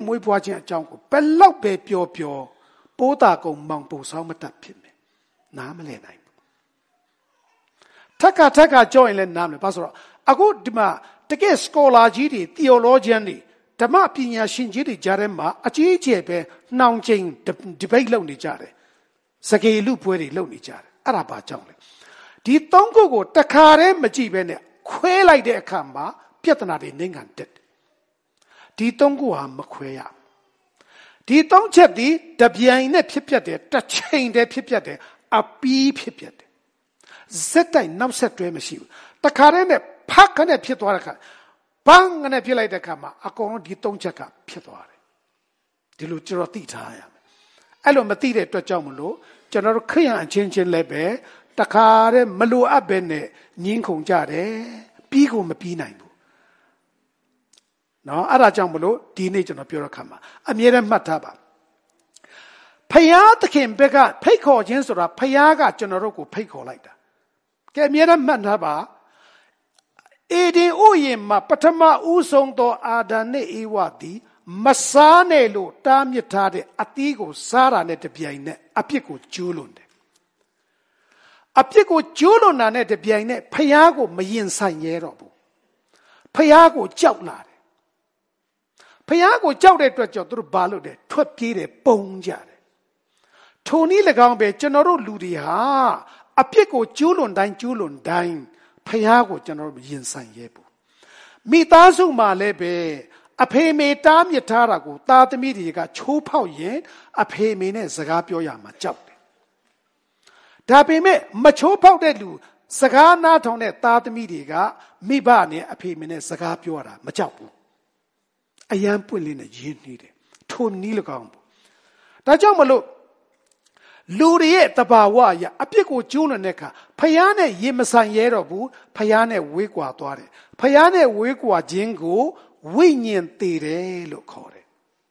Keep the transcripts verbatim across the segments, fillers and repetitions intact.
မွေးဖွားခြင်းအကြောင်းကိုဘယ်လောက်ပဲပြောပြောပိုးတာကုံမောင်ပူဆောင်မတတ်ဖြစ်မယ်နားမလဲနိုင်ဘူးထက်ကထက်ကကြောက်ရင်လည်းနားမလဲဘာဆိုတော့အခုဒီမှာတကယ် scholar ကြီးတွေ theologian တွေဓမ္မပညာရှင်ကြီးတွေကြားထဲမှာအကြီးအကျယ်ပဲနှောင်ချိန် debate လုပ်နေကြတယ်စကေလူပွဲတွေလုပ်နေကြတယ်အဲ့ဒါဘာကြောင့်လဲဒီသုံးခုကိုတခါတည်းမကြည့်ပဲနဲ့ခွဲလိုက်တဲ့အခါမှာပြဿနာတွေနှိမ့်ကန်တက်တယ်ဒီသုံးခုဟာမခွဲရဒီသုံးချက်ဒီတပြိုင်နဲ့ဖြစ်ပျက်တယ်တစ်ချိန်တည်းဖြစ်ပျက်တယ်အပီးဖြစ်ပျက်တယ်စက်တိုင်နောက်ဆက်တွဲမရှိဘူးတခါတည်းနဲ့ဖတ်ခနဲ့ဖြစ်သွားတဲ့အခါဘန်းငနဲ့ဖြစ်လိုက်တဲ့အခါမှာအကုန်လုံးဒီသုံးချက်ကဖြစ်သွားတယ်ဒီလိုကျွန်တော်သိထားရမယ်အဲ့လိုမသိတဲ့အတွက်ကြောင့်မလို့ကျွန်တော်တို့ခရိယန်အချင်းချင်းလည်းပဲတခါတည်းမလိုအပ်ပဲနဲ့ညှင်းခုန်ကြတယ်ပြီးကိုမပြီးနိုင်ဘူးနော်အဲ့ဒါကြောင့်မလို့ဒီနေ့ကျွန်တော်ပြောတဲ့အခါမှာအမြဲတမ်းမှတ်ထားပါဖယားသခင်ဘက်ကဖိတ်ခေါ်ခြင်းဆိုတာဖယားကကျွန်တော်တို့ကိုဖိတ်ခေါ်လိုက်တာကဲအမြဲတမ်းမှတ်ထားပါအေဒင်ဥယျာဉ်မှာပထမဦးဆုံးသောအာဒံနဲ့ဧဝသည်မစားနဲ့လို့တားမြစ်ထားတဲ့အသီးကိုစားတာနဲ့တပြိုင်နက်အပြစ်ကိုကျူးလွန်တယ်အပြစ်ကိုကျူးလွန်တာနဲ့တပြိုင်နက်ဖယားကိုမရင်ဆိုင်ရဲတော့ဘူးဖယားကိုကြောက်လာတယ်ဖယားကိုကြောက်တဲ့အတွက်ကြောင့်သူတို့ဘာလုပ်တယ်ထွက်ပြေးတယ်ပုံကြတယ်ထိုနည်း၎င်းပဲကျွန်တော်တို့လူတွေဟာအပြစ်ကိုကျူးလွန်တိုင်းကျူးလွန်တိုင်းဖယားကိုကျွန်တော်တို့ရင်ဆိုင်ရဲဘူးမိသားစုမှာလည်းပဲအဖေမေတားမြစ်ထားတာကိုသားသမီးတွေကချိုးဖောက်ရင်အဖေမေနဲ့စကားပြောရမှာကြောက်တယ်ဒါပေမဲ့မချိုးဖောက်တဲ့လူစကားနားထောင်တဲ့သားသမီးတွေကမိဘနဲ့အဖေမေနဲ့စကားပြောတာမကြောက်ဘူးအယံပွင့်လင်းနဲ့ရင်းနှီးတယ်ထိုနည်း၎င်းပေါ့ဒါကြောင့်မလို့လူတွေရဲ့တဘာဝအရာအပြစ်ကိုကျူးလွန်တဲ့အခါဖယားနဲ့ရင်မဆိုင်ရဲတော့ဘူးဖယားနဲ့ဝေးကွာသွားတယ်ဖယားနဲ့ဝေးကွာခြင်းကိုဝိညာဉ်သေတယ်လို့ခေါ်တယ်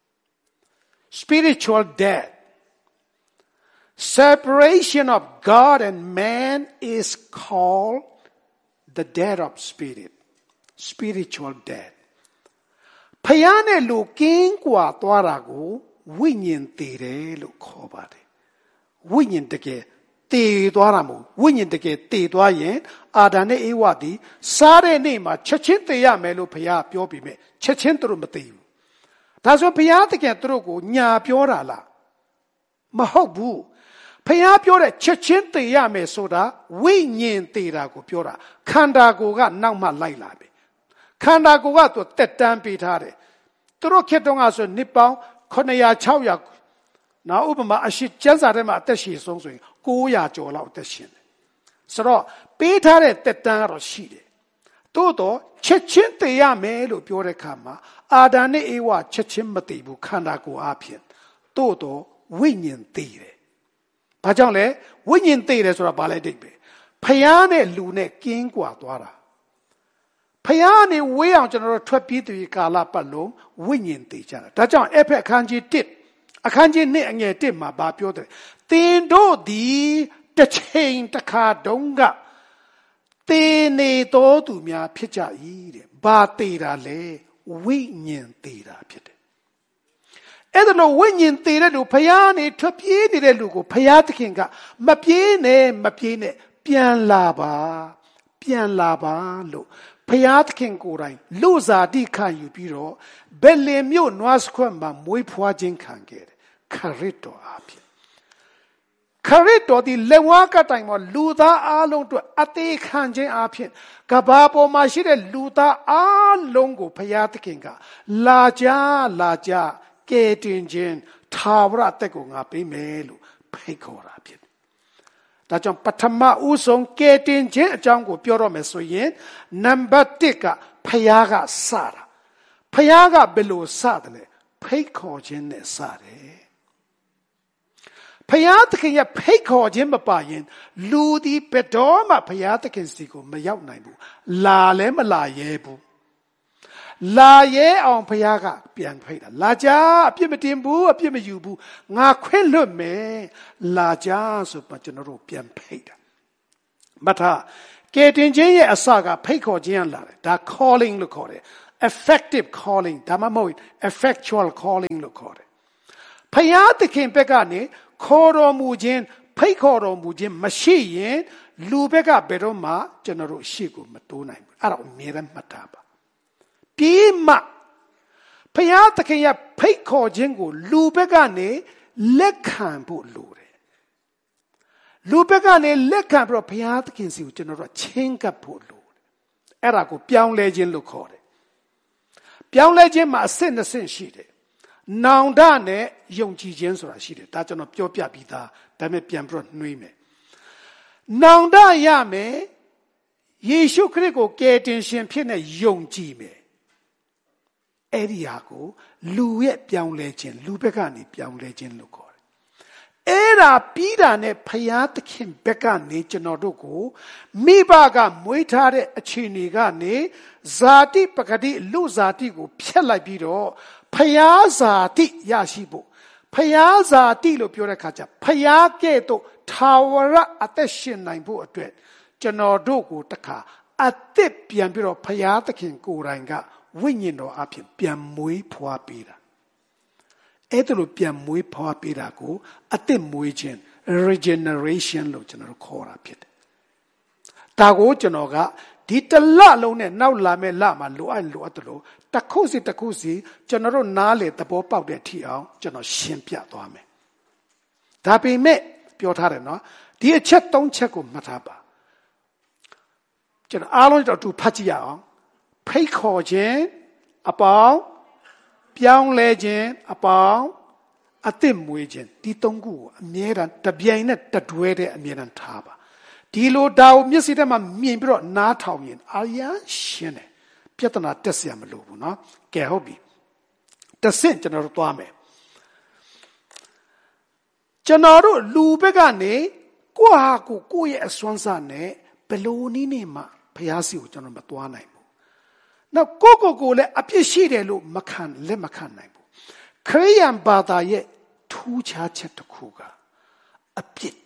spiritual death separation of God and man is called the death of spirit spiritual death ဖယားနဲ့လူကင်းကွာသွားတာကိုဝိညာဉ်သေတယ်လို့ခေါ်ပါတယ်ဝိညာဉ်တကယ်တည်သွားတာမဟုတ်ဝိညာဉ်တကယ်တည်သွားရင်အာဒံနဲ့ဧဝသည်စားတဲ့နေ့မှာချက်ချင်းတည်ရမယ်လို့ဘုရားပြောပြီးမြဲချက်ချင်းသူတို့မတည်ဘူးဒါဆိုဘုရားတကယ်သူတို့ကိုညာပြောတာလားမဟုတ်ဘူးဘုရားပြောတဲ့ချက်ချင်းတည်ရမယ်ဆိုတာဝိညာဉ်တည်တာကိုပြောတာခန္ဓာကိုယ်ကနောက်မှလိုက်လာပြီခန္ဓာကိုယ်ကသူတက်တန်းပေးထားတယ်သူတို့ခေတ္တကဆိုနှစ်ပေါင်းခုနှစ်ရာခြောက်ရာနောက်ဥပမာအရှိကျမ်းစာထဲမှာအသက်ရှည်ဆုံးဆိုရင်ကိုးရာကျော်လောက်အသက်ရှင်တယ်ဆိုတော့ပေးထားတဲ့တက်တန်းကတော့ရှိတယ်သို့တော့ချက်ချင်းတည်ရမယ်လို့ပြောတဲ့အခါမှာအာဒံနဲ့ဧဝချက်ချင်းမတည်ဘူးခန္ဓာကိုယ်အဖြစ်သို့တော့ဝိညာဉ်တည်တယ်ဘာကြောင့်လဲဝိညာဉ်တည်တယ်ဆိုတာဘာလဲအိပ်ပဲဖယားနဲ့လူနဲ့ကင်းကွာသွားတာဖယားနဲ့ဝေးအောင်ကျွန်တော်တို့ထွက်ပြေးတဲ့ကာလပတ်လုံးဝိညာဉ်တည်ကြတာဒါကြောင့်အဲ့ဖက်အခန်းကြီးတစ်အခန်းကြီးနှစ်အငယ်တစ်မှာဗာပြောတယ်သင်တို့သည်တစ်ချိန်တစ်ခါတုန်းကသင်နေတော်သူများဖြစ်ကြ၏တဲ့ဘာတည်တာလဲဝိညာဉ်တည်တာဖြစ်တယ်အဲ့ဒါလို့ဝိညာဉ်တည်တဲ့လူဖယားနေထွက်ပြေးနေတဲ့လူကိုဖယားသခင်ကမပြေးနဲ့မပြေးနဲ့ပြန်လာပါပြန်လာပါလို့ဖယားသခင်ကိုယ်တိုင်လူစားတိခံယူပြီးတော့ဘယ်လင်မြို့နွားစခွက်မှာမွေးဖွားခြင်းခံခဲ့တယ်ခရစ်တော်အဖြစ်ခရစ်တော်ဒီလက်ဝါးကတိုင်မှာလူသားအလုံးတို့အသေးခံခြင်းအဖြစ်ကဘာပေါ်မှာရှိတဲ့လူသားအလုံးကိုဖယားသခင်ကလာကြလာကြကဲတင်ခြင်းထာဝရအသက်ကိုငါပေးမယ်လို့ဖိတ်ခေါ်တာဖြစ်ဒါကြောင့်ပထမဦးဆုံးကဲတင်ခြင်းအကြောင်းကိုပြောရမယ်ဆိုရင်နံပါတ်တစ်ကဖယားကစတာဖယားကဘယ်လိုစတယ်လဲဖိတ်ခေါ်ခြင်းနဲ့စတယ်ဖယားသခင်ရဲ့ဖိတ်ခေါ်ခြင်းမပါရင်လူဒီဘယ်တော့မှဖယားသခင်စီကိုမရောက်နိုင်ဘူးလာလည်းမလာရဲဘူးလာရဲအောင်ဖယားကပြန်ဖိတ်တာလာကြအပြစ်မတင်ဘူးအပြစ်မယူဘူးငါခွင့်လွတ်မယ်လာကြဆိုမှကျွန်တော်တို့ပြန်ဖိတ်တာမထကဲတင်ခြင်းရဲ့အစကဖိတ်ခေါ်ခြင်းလာတယ်ဒါ calling လို့ခေါ်တယ် effective calling ဒါမှမဟုတ် effectual calling လို့ခေါ်တယ်ဖယားသခင်ဘက်ကနေခေါ်တော်မူခြင်းဖိတ်ခေါ်တော်မူခြင်းမရှိရင်လူဘက်ကဘယ်တော့မှကျွန်တော်တို့ရှေ့ကိုမတိုးနိုင်ဘူးအဲ့ဒါအမြဲတမ်းမှတ်ထားပါပြီးမှဖယားသခင်ရဲ့ဖိတ်ခေါ်ခြင်းကိုလူဘက်ကနေလက်ခံဖို့လိုတယ်လူဘက်ကနေလက်ခံပြီးတော့ဘုရားသခင်စီကိုကျွန်တော်တို့ချင်းကပ်ဖို့လိုတယ်အဲ့ဒါကိုပြောင်းလဲခြင်းလို့ခေါ်တယ်ပြောင်းလဲခြင်းမှာအဆင့်နှစ်ဆင့်ရှိတယ်နောင်တနဲ့ယုံကြည်ခြင်းဆိုတာရှိတယ်ဒါကျွန်တော်ပြောပြပြီးသားဒါပေမဲ့ပြန်ပြီးတော့နှွေးမယ်နောင်တရမယ်ယေရှုခရစ်ကိုကယ်တင်ရှင်ဖြစ်နေယုံကြည်မယ်အဲ့ဒီဟာကိုလူရဲ့ပြောင်းလဲခြင်းလူဘက်ကနေပြောင်းလဲခြင်းလို့ခေါ်တယ်အဲ့ဒါပြီးတာနဲ့ဖယားသခင်ဘက်ကနေကျွန်တော်တို့ကိုမိဘကမွေးထားတဲ့အခြေအနေကနေဇာတိပဂတိလူဇာတိကိုဖျက်လိုက်ပြီးတော့ဖယားဇာတိရရှိဖို့ဖယားဇာတိလို့ပြောတဲ့အခါကျဖယားကဲ့သို့ထာဝရအသက်ရှင်နိုင်ဖို့အတွက်ကျွန်တော်တို့ကိုတခါအသက်ပြန်ပြီးတော့ဖယားသခင်ကိုယ်တိုင်ကဝိညာဉ်တော်အဖြစ်ပြန်မွေးဖွားပေးတာအဲ့ဒါလိုပြန်မွေးဖွားပေးတာကိုအသက်မွေးခြင်း regeneration လို့ကျွန်တော်ခေါ်တာဖြစ်တယ်။ဒါကိုကျွန်တော်ကဒီတလလုံးနဲ့နောက်လာမဲ့လမှာလိုအပ်လိုအပ်တယ်လို့တစ်ခုစီတစ်ခုစီကျွန်တော်တို့နားလေသဘောပေါက်တဲ့အထိအောင်ကျွန်တော်ရှင်းပြသွားမယ်။ဒါပေမဲ့ပြောထားတယ်နော်ဒီအချက်သုံးချက်ကိုမှတ်ထားပါကျွန်တော်အားလုံးတော့သူဖတ်ကြည့်ရအောင်ဖိတ်ခေါ်ခြင်းအပေါင်းပြောင်းလဲခြင်းအပေါင်းအသစ်မွေးခြင်းဒီသုံးခုကိုအမြဲတမ်းတပြိုင်နဲ့တတွဲတဲ့အမြဲတမ်းထားပါဒီလိုဒါကိုမျက်စိထဲမှာမြင်ပြီးတော့နားထောင်ရင်အာရရှင်းတယ်ပြဿနာတက်เสียမလို့ဘူးเนาะကဲဟုတ်ပြီတစ်ဆင့်ကျွန်တော်တို့သွားမယ်ကျွန်တော်တို့လူဘက်ကနေကိုယ့်ဟာကိုယ်ကိုယ့်ရဲ့အစွမ်းစားနဲ့ဘယ်လိုနည်းနဲ့မှဘုရားစီကိုကျွန်တော်မသွားနိုင်ဘူးနောက်ကိုကိုကိုလည်းအပြစ်ရှိတယ်လို့မခံလက်မခံနိုင်ဘူးခရိယန်ဘာသာရဲ့ထူးခြားချက်တစ်ခုကအပြစ်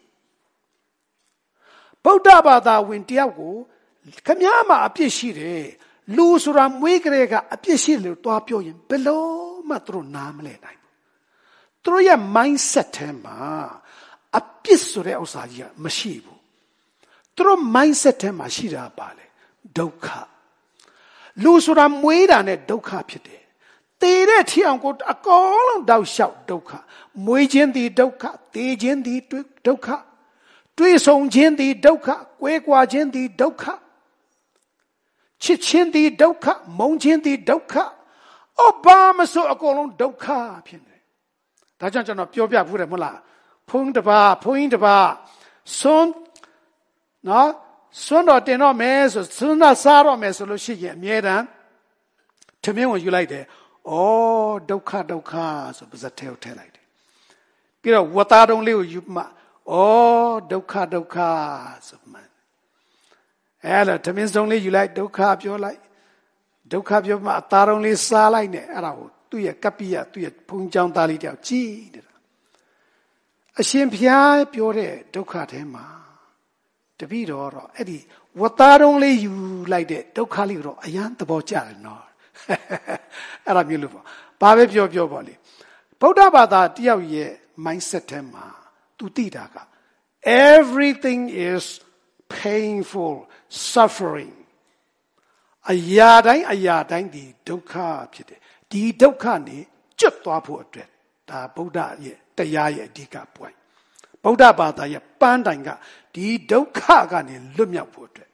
ဗုဒ္ဓဘာသာဝင်တယောက်ကိုခမည်းမှာအပြစ်ရှိတယ်လူဆိုတာမွေးကလေးကအပြစ်ရှိတယ်လို့တွားပြောရင်ဘယ်လို့မှသူတို့နားမလဲနိုင်ဘူးသူတို့ရဲ့ mindset ထဲမှာအပြစ်ဆိုတဲ့ဥစ္စာကြီးကမရှိဘူးသူတို့ mindset ထဲမှာရှိတာပါလေဒုက္ခလူဆိုတာမွေးတာနဲ့ဒုက္ခဖြစ်တယ်တည်တဲ့ထီအောင်ကိုအကောလုံးတောက်လျှောက်ဒုက္ခမွေးခြင်းသည်ဒုက္ခတည်ခြင်းသည်ဒုက္ခတွေ့ဆုံခြင်းသည်ဒုက္ခကွဲကွာခြင်းသည်ဒုက္ခချစ်ခြင်းသည်ဒုက္ခမုန်းခြင်းသည်ဒုက္ခအဘာမဆိုအကုန်လုံးဒုက္ခဖြစ်နေတယ်ဒါကြောင့်ကျွန်တော်ပြောပြဘူးတယ်မဟုတ်လားဖုန်းတစ်ပါးဖုန်းတစ်ပါးစွန်းနော်စွန်းတော့တင်တော့မယ်ဆိုစွန်းတော့စားတော့မယ်ဆိုလို့ရှိရင်အမြဲတမ်းထမင်းကိုယူလိုက်တယ်ဩဒုက္ခဒုက္ခဆိုပါဇက်ထဲကိုထည့်လိုက်တယ်ပြီးတော့ဝတ်သားတုံးလေးကိုယူမှဩဒုက္ခဒုက္ခဆိုမှအဲ့ဒါထမင်းစုံလေးယူလိုက်ဒုက္ခပြောလိုက်ဒုက္ခပြောမှအသားတုံးလေးစားလိုက်နဲ့အဲ့ဒါကိုသူ့ရဲ့ကပ္ပိယသူ့ရဲ့ဘုံကြောင်းသားလေးတယောက်ကြည်နေတာအရှင်ဘုရားပြောတဲ့ဒုက္ခထဲမှာတပည့်တော်တော့အဲ့ဒီဝတ်သားတုံးလေးယူလိုက်တဲ့ဒုက္ခလေးတော့အယံသဘောကျတယ်နော်အဲ့ဒါမျိုးလို့ပေါ့ဘာပဲပြောပြောပေါ့လေဗုဒ္ဓဘာသာတယောက်ရဲ့ mindset ထဲမှာသူသိတာက everything is painful suffering အရာတိုင်းအရာတိုင်းဒီဒုက္ခဖြစ်တယ်ဒီဒုက္ခနေကျွတ်သွားဖို့အတွက်ဒါဗုဒ္ဓရဲ့တရားရဲ့အဓိက point ဗုဒ္ဓဘာသာရဲ့ပန်းတိုင်ကဒီဒုက္ခကနေလွတ်မြောက်ဖို့အတွက်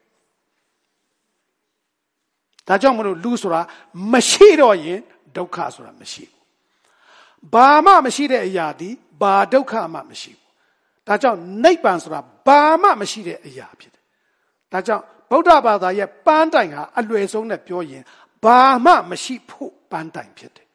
ဒါကြောင့်မလို့လူဆိုတာမရှိတော့ရင်ဒုက္ခဆိုတာမရှိဘူးဘာမှမရှိတဲ့အရာဒီဘာဒုက္ခမှမရှိဘူးဒါကြောင့်နိဗ္ဗာန်ဆိုတာဘာမှမရှိတဲ့အရာဖြစ်တယ်ဒါကြောင့်ဗုဒ္ဓဘာသာရဲ့ပန်းတိုင်ဟာအလွယ်ဆုံးနဲ့ပြောရင်ဘာမှမရှိဖို့ပန်းတိုင်ဖြစ်တယ်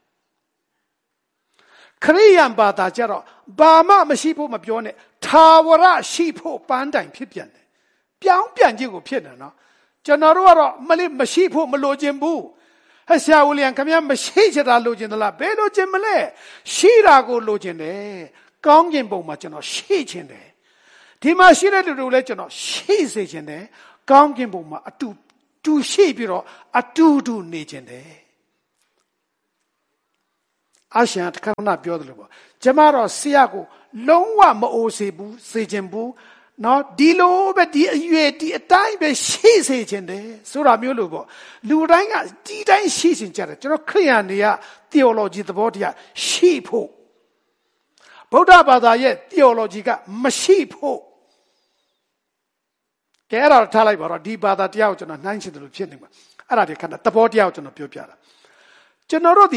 ခရိယန်ဘာသာကျတော့ဘာမှမရှိဖို့မပြောနဲ့ထာဝရရှိဖို့ပန်းတိုင်ဖြစ်ပြန်တယ်ပြောင်းပြန်ခြင်းကိုဖြစ်တယ်နော်ကျွန်တော်တို့ကတော့မလေးမရှိဖို့မလိုချင်ဘူးဟဲ့ဆရာဦးလျံခင်ဗျာမရှိချင်တာလိုချင်သလားဘယ်လိုချင်မလဲရှိတာကိုလိုချင်တယ်ကောင်းကင်ဘုံမှာကျွန်တော်ရှိချင်တယ်ဒီမှာရှိတဲ့လူတွေလည်းကျွန်တော်ရှိစေချင်တယ်ကောင်းကင်ဘုံမှာအတူတူရှိပြီးတော့အတူတူနေချင်တယ်阿想看那标的了不？这嘛罗西亚个龙话没欧西部西进部，那地路被地月地带被西西进的，所以没有了不？路单个地带西进家的，就是克样的呀，theology 的包的呀，西坡。ဗုဒ္ဓဘာသာရဲ့ theology ကမရှိဖို့ကဲအဲ့ဒါထားလိုက်ပါတော့ဒီဘာသာတရားကိုကျွန်တော်နှိုင်းချင်တယ်လို့ဖြစ်နေမှာအဲ့ဒါတွေခဏသဘောတရားကိုကျွန်တော်ပြောပြတာကျွန်တော်တို့ဒီ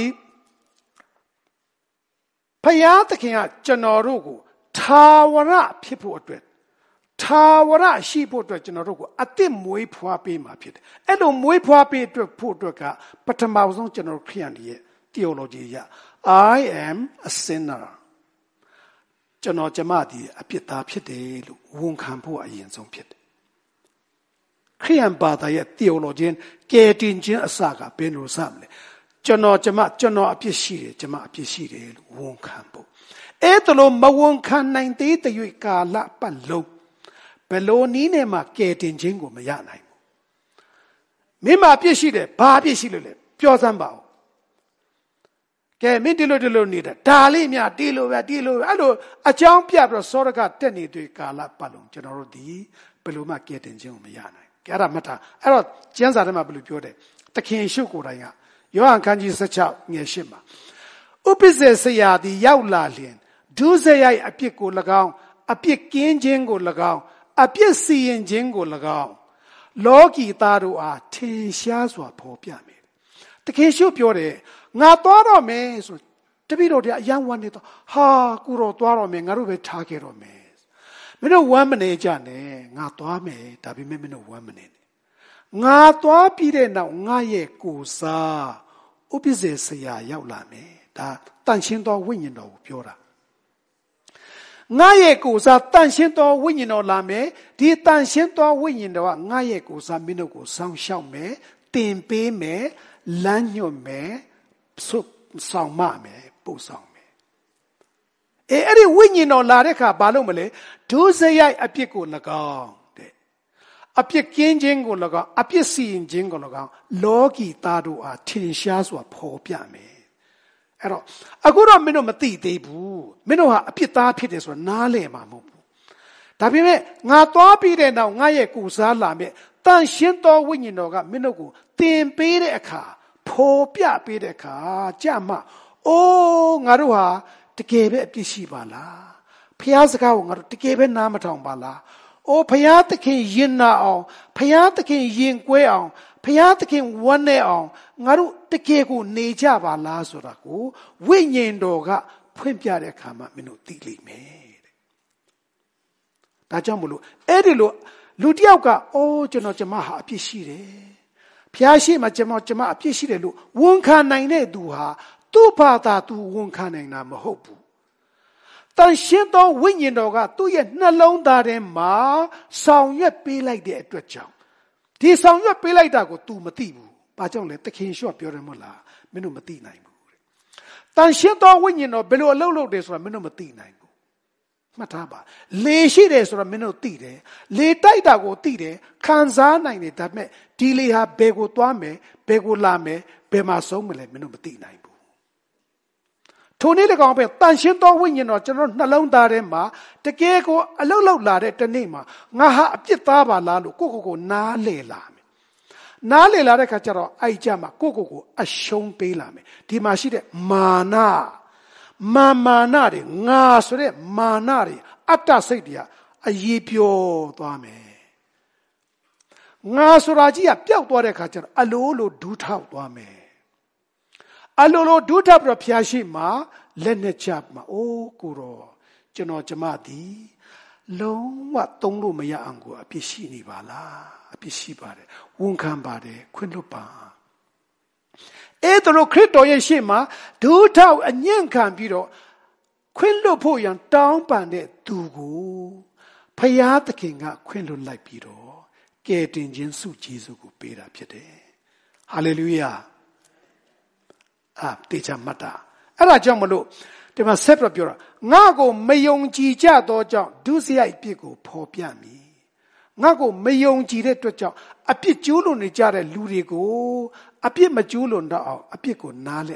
ဖယားသခင်ကကျွန်တော်တို့ကိုထာဝရဖြစ်ဖို့အတွက်ထာဝရရှိဖို့အတွက်ကျွန်တော်တို့ကိုအသစ်မွေးဖွားပေးမှာဖြစ်တယ်အဲ့လိုမွေးဖွားပေးအတွက်ဖို့အတွက်ကပထမဆုံးကျွန်တော်တို့ခရိယန်တွေရဲ့ theology ရ I am a sinnerကျွန်တော်ကျမဒီအပြစ်သားဖြစ်တယ်လို့ဝန်ခံဖို့အရင်ဆုံးဖြစ်တယ်ခရိယန်ဘာသာရဲ့ theology ကဲတင်ခြင်းအစကဘယ်လိုစမလဲကျွန်တော်ကျမကျွန်တော်အပြစ်ရှိတယ်ကျမအပြစ်ရှိတယ်လို့ဝန်ခံဖို့အဲ့ဒါလို့မဝန်ခံနိုင်သေးတဲ့၍ကာလပတ်လုံးဘယ်လိုနည်းနဲ့မှကဲတင်ခြင်းကိုမရနိုင်ဘူးမိမအပြစ်ရှိတယ်ဘာအပြစ်ရှိလို့လဲပြောစမ်းပါဦးကဲမင်းဒီလိုဒီလိုနေတာဒါလေးများဒီလိုပဲဒီလိုပဲအဲ့လိုအကြောင်းပြပြီးတော့စောရကတက်နေတဲ့ကာလပတ်လုံးကျွန်တော်တို့ဒီဘယ်လိုမှကဲတင်ခြင်းကိုမရနိုင်ကဲအဲ့ဒါမှတ်ထားအဲ့တော့ကျမ်းစာထဲမှာဘယ်လိုပြောတယ်သခင်ရှုကိုယ်တိုင်ကယောဟန်ခန်းကြီး၁၆ငယ်၈မှာဥပိ္ပဇေဆရာသည်ရောက်လာလျင်ဒုစရိုက်အပြစ်ကို၎င်းအပြစ်ကင်းခြင်းကို၎င်းအပြစ်စီရင်ခြင်းကို၎င်းလောကီသားတို့အားထင်ရှားစွာဖော်ပြမယ်သခင်ရှုပြောတယ်ငါသွားတော့မယ်ဆိုတပည့်တော်တွေအယံဝမ်းနေတော့ဟာကိုတော်သွားတော့မယ်ငါတို့ပဲထားခဲ့တော့မယ်မင်းတို့ဝမ်းမနေကြနဲ့ငါသွားမယ်ဒါပေမဲ့မင်းတို့ဝမ်းမနေနဲ့ငါသွားပြီးတဲ့နောက်ငါရဲ့ကိုယ်စားဥပိ္ပဇေဆရာရောက်လာမယ်ဒါတန်ရှင်းသောဝိညာဉ်တော်ကိုပြောတာငါရဲ့ကိုယ်စားတန်ရှင်းသောဝိညာဉ်တော်လာမယ်ဒီတန်ရှင်းသောဝိညာဉ်တော်ကငါရဲ့ကိုယ်စားမင်းတို့ကိုစောင့်ရှောက်မယ်တင်ပေးမယ်လမ်းညွှန်မယ်ဆုဆောင်မမယ်ပို့ဆောင်မယ်အဲအဲ့ဒီဝိညာဉ်တော်လာတဲ့အခါဘာလုပ်မလဲဒုစရိုက်အပြစ်ကို၎င်းတဲ့အပြစ်ကင်းခြင်းကို၎င်းအပြစ်စီရင်ခြင်းကို၎င်းလောကီသားတို့အားထင်ရှားစွာဖော်ပြမယ်အဲ့တော့အခုတော့မင်းတို့မသိသေးဘူးမင်းတို့ဟာအပြစ်သားဖြစ်တယ်ဆိုတာနားလည်မှာမဟုတ်ဘူးဒါပေမဲ့ငါသွားပြီးတဲ့နောက်ငါရဲ့ကိုယ်စားလာမဲ့တန်ရှင်းသောဝိညာဉ်တော်ကမင်းတို့ကိုသင်ပေးတဲ့အခါဖော်ပြပေးတဲ့အခါကြမှာအိုးငါတို့ဟာတကယ်ပဲအပြစ်ရှိပါလားဖျားစကားကိုငါတို့တကယ်ပဲနားမထောင်ပါလားအိုးဖျားသခင်ယဉ်နာအောင်ဖျားသခင်ယဉ်ကွဲအောင်ဖျားသခင်ဝမ်းနဲ့အောင်ငါတို့တကယ်ကိုနေကြပါလားဆိုတာကိုဝိညာဉ်တော်ကဖွင့်ပြတဲ့အခါမှာမင်းတို့သိလိမ့်မယ်တဲ့ဒါကြောင့်မလို့အဲ့ဒီလိုလူတယောက်ကအိုးကျွန်တော်ကျမဟာအပြစ်ရှိတယ်ဖျားရှိမှကျမကျမအပြစ်ရှိတယ်လို့ဝန်ခံနိုင်တဲ့သူဟာသူ့ဘာသာသူဝန်ခံနိုင်တာမဟုတ်ဘူးတန်ရှင်းသောဝိညာဉ်တော်ကသူ့ရဲ့နှလုံးသားထဲမှာဆောင်ရွက်ပေးလိုက်တဲ့အတွက်ကြောင့်ဒီဆောင်ရွက်ပေးလိုက်တာကို तू မသိဘူး။ဘာကြောင့်လဲသခင်ရှော့ပြောတယ်မဟုတ်လားမင်းတို့မသိနိုင်ဘူးတဲ့။တန်ရှင်းသောဝိညာဉ်တော်ဘယ်လိုအလုပ်လုပ်တယ်ဆိုတာမင်းတို့မသိနိုင်ဘူး။မှတ်ထားပါလေရှိတယ်ဆိုတာမင်းတို့သိတယ်လေတိုက်တာကိုသိတယ်ခံစားနိုင်တယ်ဒါပေမဲ့ဒီလေဟာဘယ်ကိုသွားမယ်ဘယ်ကိုလာမယ်ဘယ်မှာဆုံးမလဲမင်းတို့မသိနိုင်ဘူးထိုနည်း၎င်းပဲတန်ရှင်းသောဝိညာဉ်တော်ကျွန်တော်နှလုံးသားထဲမှာတကယ်ကိုအလုတ်လောက်လာတဲ့တနေ့မှာငါဟာအပြစ်သားပါလားလို့ကိုယ့်ကိုယ်ကိုနားလေလာမယ်နားလေလာတဲ့ခါကျတော့အဲ့ကြမှာကိုယ့်ကိုယ်ကိုအရှုံးပေးလာမယ်ဒီမှာရှိတဲ့မာနမာမာနတွေငါဆိုတဲ့မာနတွေအတ္တစိတ်တွေကအရေးပြောသွားမယ်ငါဆိုတာကြီးကပျောက်သွားတဲ့ခါကျတော့အလိုလိုဒူးထောက်သွားမယ်အလိုလိုဒုထပ်ပြီးတော့ဖျားရှိမှာလက်နဲ့ချမှာအိုးကိုတော့ကျွန်တော်ကျမသည်လုံးဝသုံးလို့မရအောင်ကိုအပြစ်ရှိနေပါလားအပြစ်ရှိပါတယ်ဝန်ခံပါတယ်ခွင့်လွတ်ပါအဲ့ဒါလို့ခရစ်တော်ရဲ့ရှေ့မှာဒုထောက်အညံ့ခံပြီးတော့ခွင့်လွတ်ဖို့ရန်တောင်းပန်တဲ့သူကိုဖျားသခင်ကခွင့်လွတ်လိုက်ပြီးတော့ကယ်တင်ခြင်းဆုကျေးဇူးကိုပေးတာဖြစ်တယ်ဟာလေလုယာအာတေချာမတ်တာအဲ့ဒါကြောင့်မလို့ဒီမှာဆက်ပြပြောတာငါ့ကိုမယုံကြည်ကြသောကြောင့်ဒုစရိုက်ပြစ်ကိုဖော်ပြမည်ငါ့ကိုမယုံကြည်တဲ့အတွက်ကြောင့်အပြစ်ကျူးလွန်နေကြတဲ့လူတွေကိုအပြစ်မကျူးလွန်တော့အောင်အပြစ်ကိုနားလဲအောင်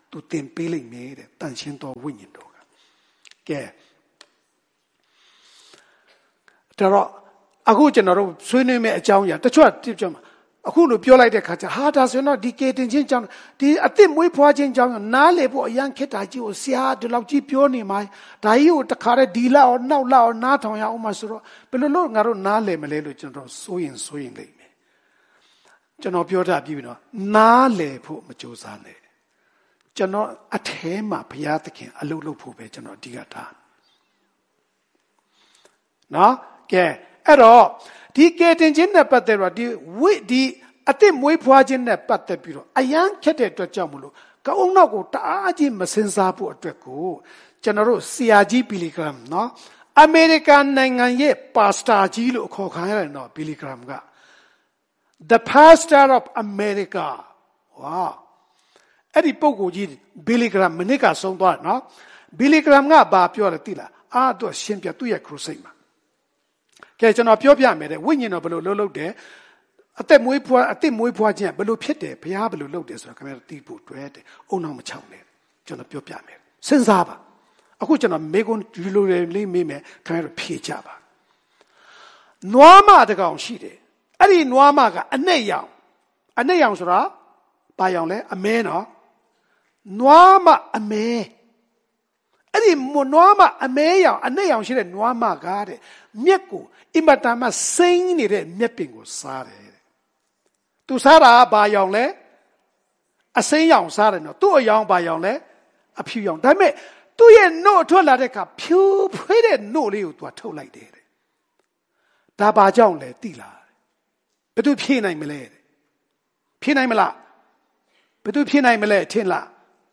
သူသင်ပေးလိမ့်မယ်တဲ့တန်ရှင်းသောဝိညာဉ်တော်ကကဲတော့အခုကျွန်တော်တို့ဆွေးနွေးမယ့်အကြောင်းအရာတချို့တိကျမှာအခုလိုပြောလိုက်တဲ့ခါကျဟာဒါဆိုရင်တော့ဒီကေတင်ချင်းကြောင့်ဒီအစ်စ်မွေးဖွားခြင်းကြောင့်နားလေဖို့အရန်ခက်တာကြီးကိုဆရာဒီလောက်ကြီးပြောနေမှာဒါကြီးကိုတခါတည်းဒီလောက်နောက်လောက်နားထောင်ရအောင်မဆိုတော့ဘယ်လိုလို့ငါတို့နားလေမလဲလို့ကျွန်တော်စိုးရင်စိုးရင်လိမ့်မယ်ကျွန်တော်ပြောတာပြီးပြီနော်နားလေဖို့မကြိုးစားနဲ့ကျွန်တော်အထဲမှာဘုရားသခင်အလုပ်လုပ်ဖို့ပဲကျွန်တော်အဓိကထားနော်ကဲအဲ့တော့ဒီကေတင်ချင်းနဲ့ပတ်သက်တော့ဒီဝိဒီအစ်စ်မွေးဖွားခြင်းနဲ့ပတ်သက်ပြီးတော့အယံခက်တဲ့အတွက်ကြောင့်မလို့ကောင်းနောက်ကိုတအားကြီးမစင်စားဖို့အတွက်ကိုကျွန်တော်တို့ဆရာကြီးဘီလီဂရမ်နော်အမေရိကန်နိုင်ငံရဲ့ပါစတာကြီးလို့ခေါ်ခံရတယ်နော်ဘီလီဂရမ်က the pastor of America ဝါအဲ့ဒီပုဂ္ဂိုလ်ကြီးဘီလီဂရမ်မနစ်ကဆုံးသွားနော်ဘီလီဂရမ်ကဘာပြောလဲသိလားအာတော့ရှင်းပြသူ့ရဲ့ခရုစိတ်မှာကဲကျွန်တော်ပြောပြမယ်တဲ့ဝိညာဉ်တော်ဘယ်လိုလှုပ်လှုပ်တယ်အသက်မွေးဖွားအသက်မွေးဖွားခြင်းဘယ်လိုဖြစ်တယ်ဘုရားဘယ်လိုလုပ်တယ်ဆိုတော့ခင်ဗျားတို့သိဖို့တွဲတယ်အုံနောက်မချောင်းနဲ့ကျွန်တော်ပြောပြမယ်စဉ်းစားပါအခုကျွန်တော်မေကွန်ဒီလိုလေးမေးမယ်ခင်ဗျားတို့ဖြေကြပါနွားမတကောင်ရှိတယ်အဲ့ဒီနွားမကအနဲ့ရောင်အနဲ့ရောင်ဆိုတာဘာရောင်လဲအမဲနော်နွားမအမဲအဲ့ဒီနွားမအမဲရောင်အနဲ့ရောင်ရှိတဲ့နွားမကားတဲ့မြက်ကိုအင်မတန်မှစိမ့်နေတဲ့မြက်ပင်ကိုစားတယ်တဲ့သူစားတာဘာရောင်လဲအစိမ်းရောင်စားတယ်နော်သူ့အရောင်ဘာရောင်လဲအဖြူရောင်ဒါပေမဲ့သူ့ရဲ့နှုတ်ထွက်လာတဲ့အခါဖြူဖွေးတဲ့နှုတ်လေးကိုသူကထုတ်လိုက်တယ်တဲ့ဒါဘာကြောင့်လဲသိလားဘယ်သူဖြေနိုင်မလဲဖြေနိုင်မလားဘယ်သူဖြေနိုင်မလဲထင်လား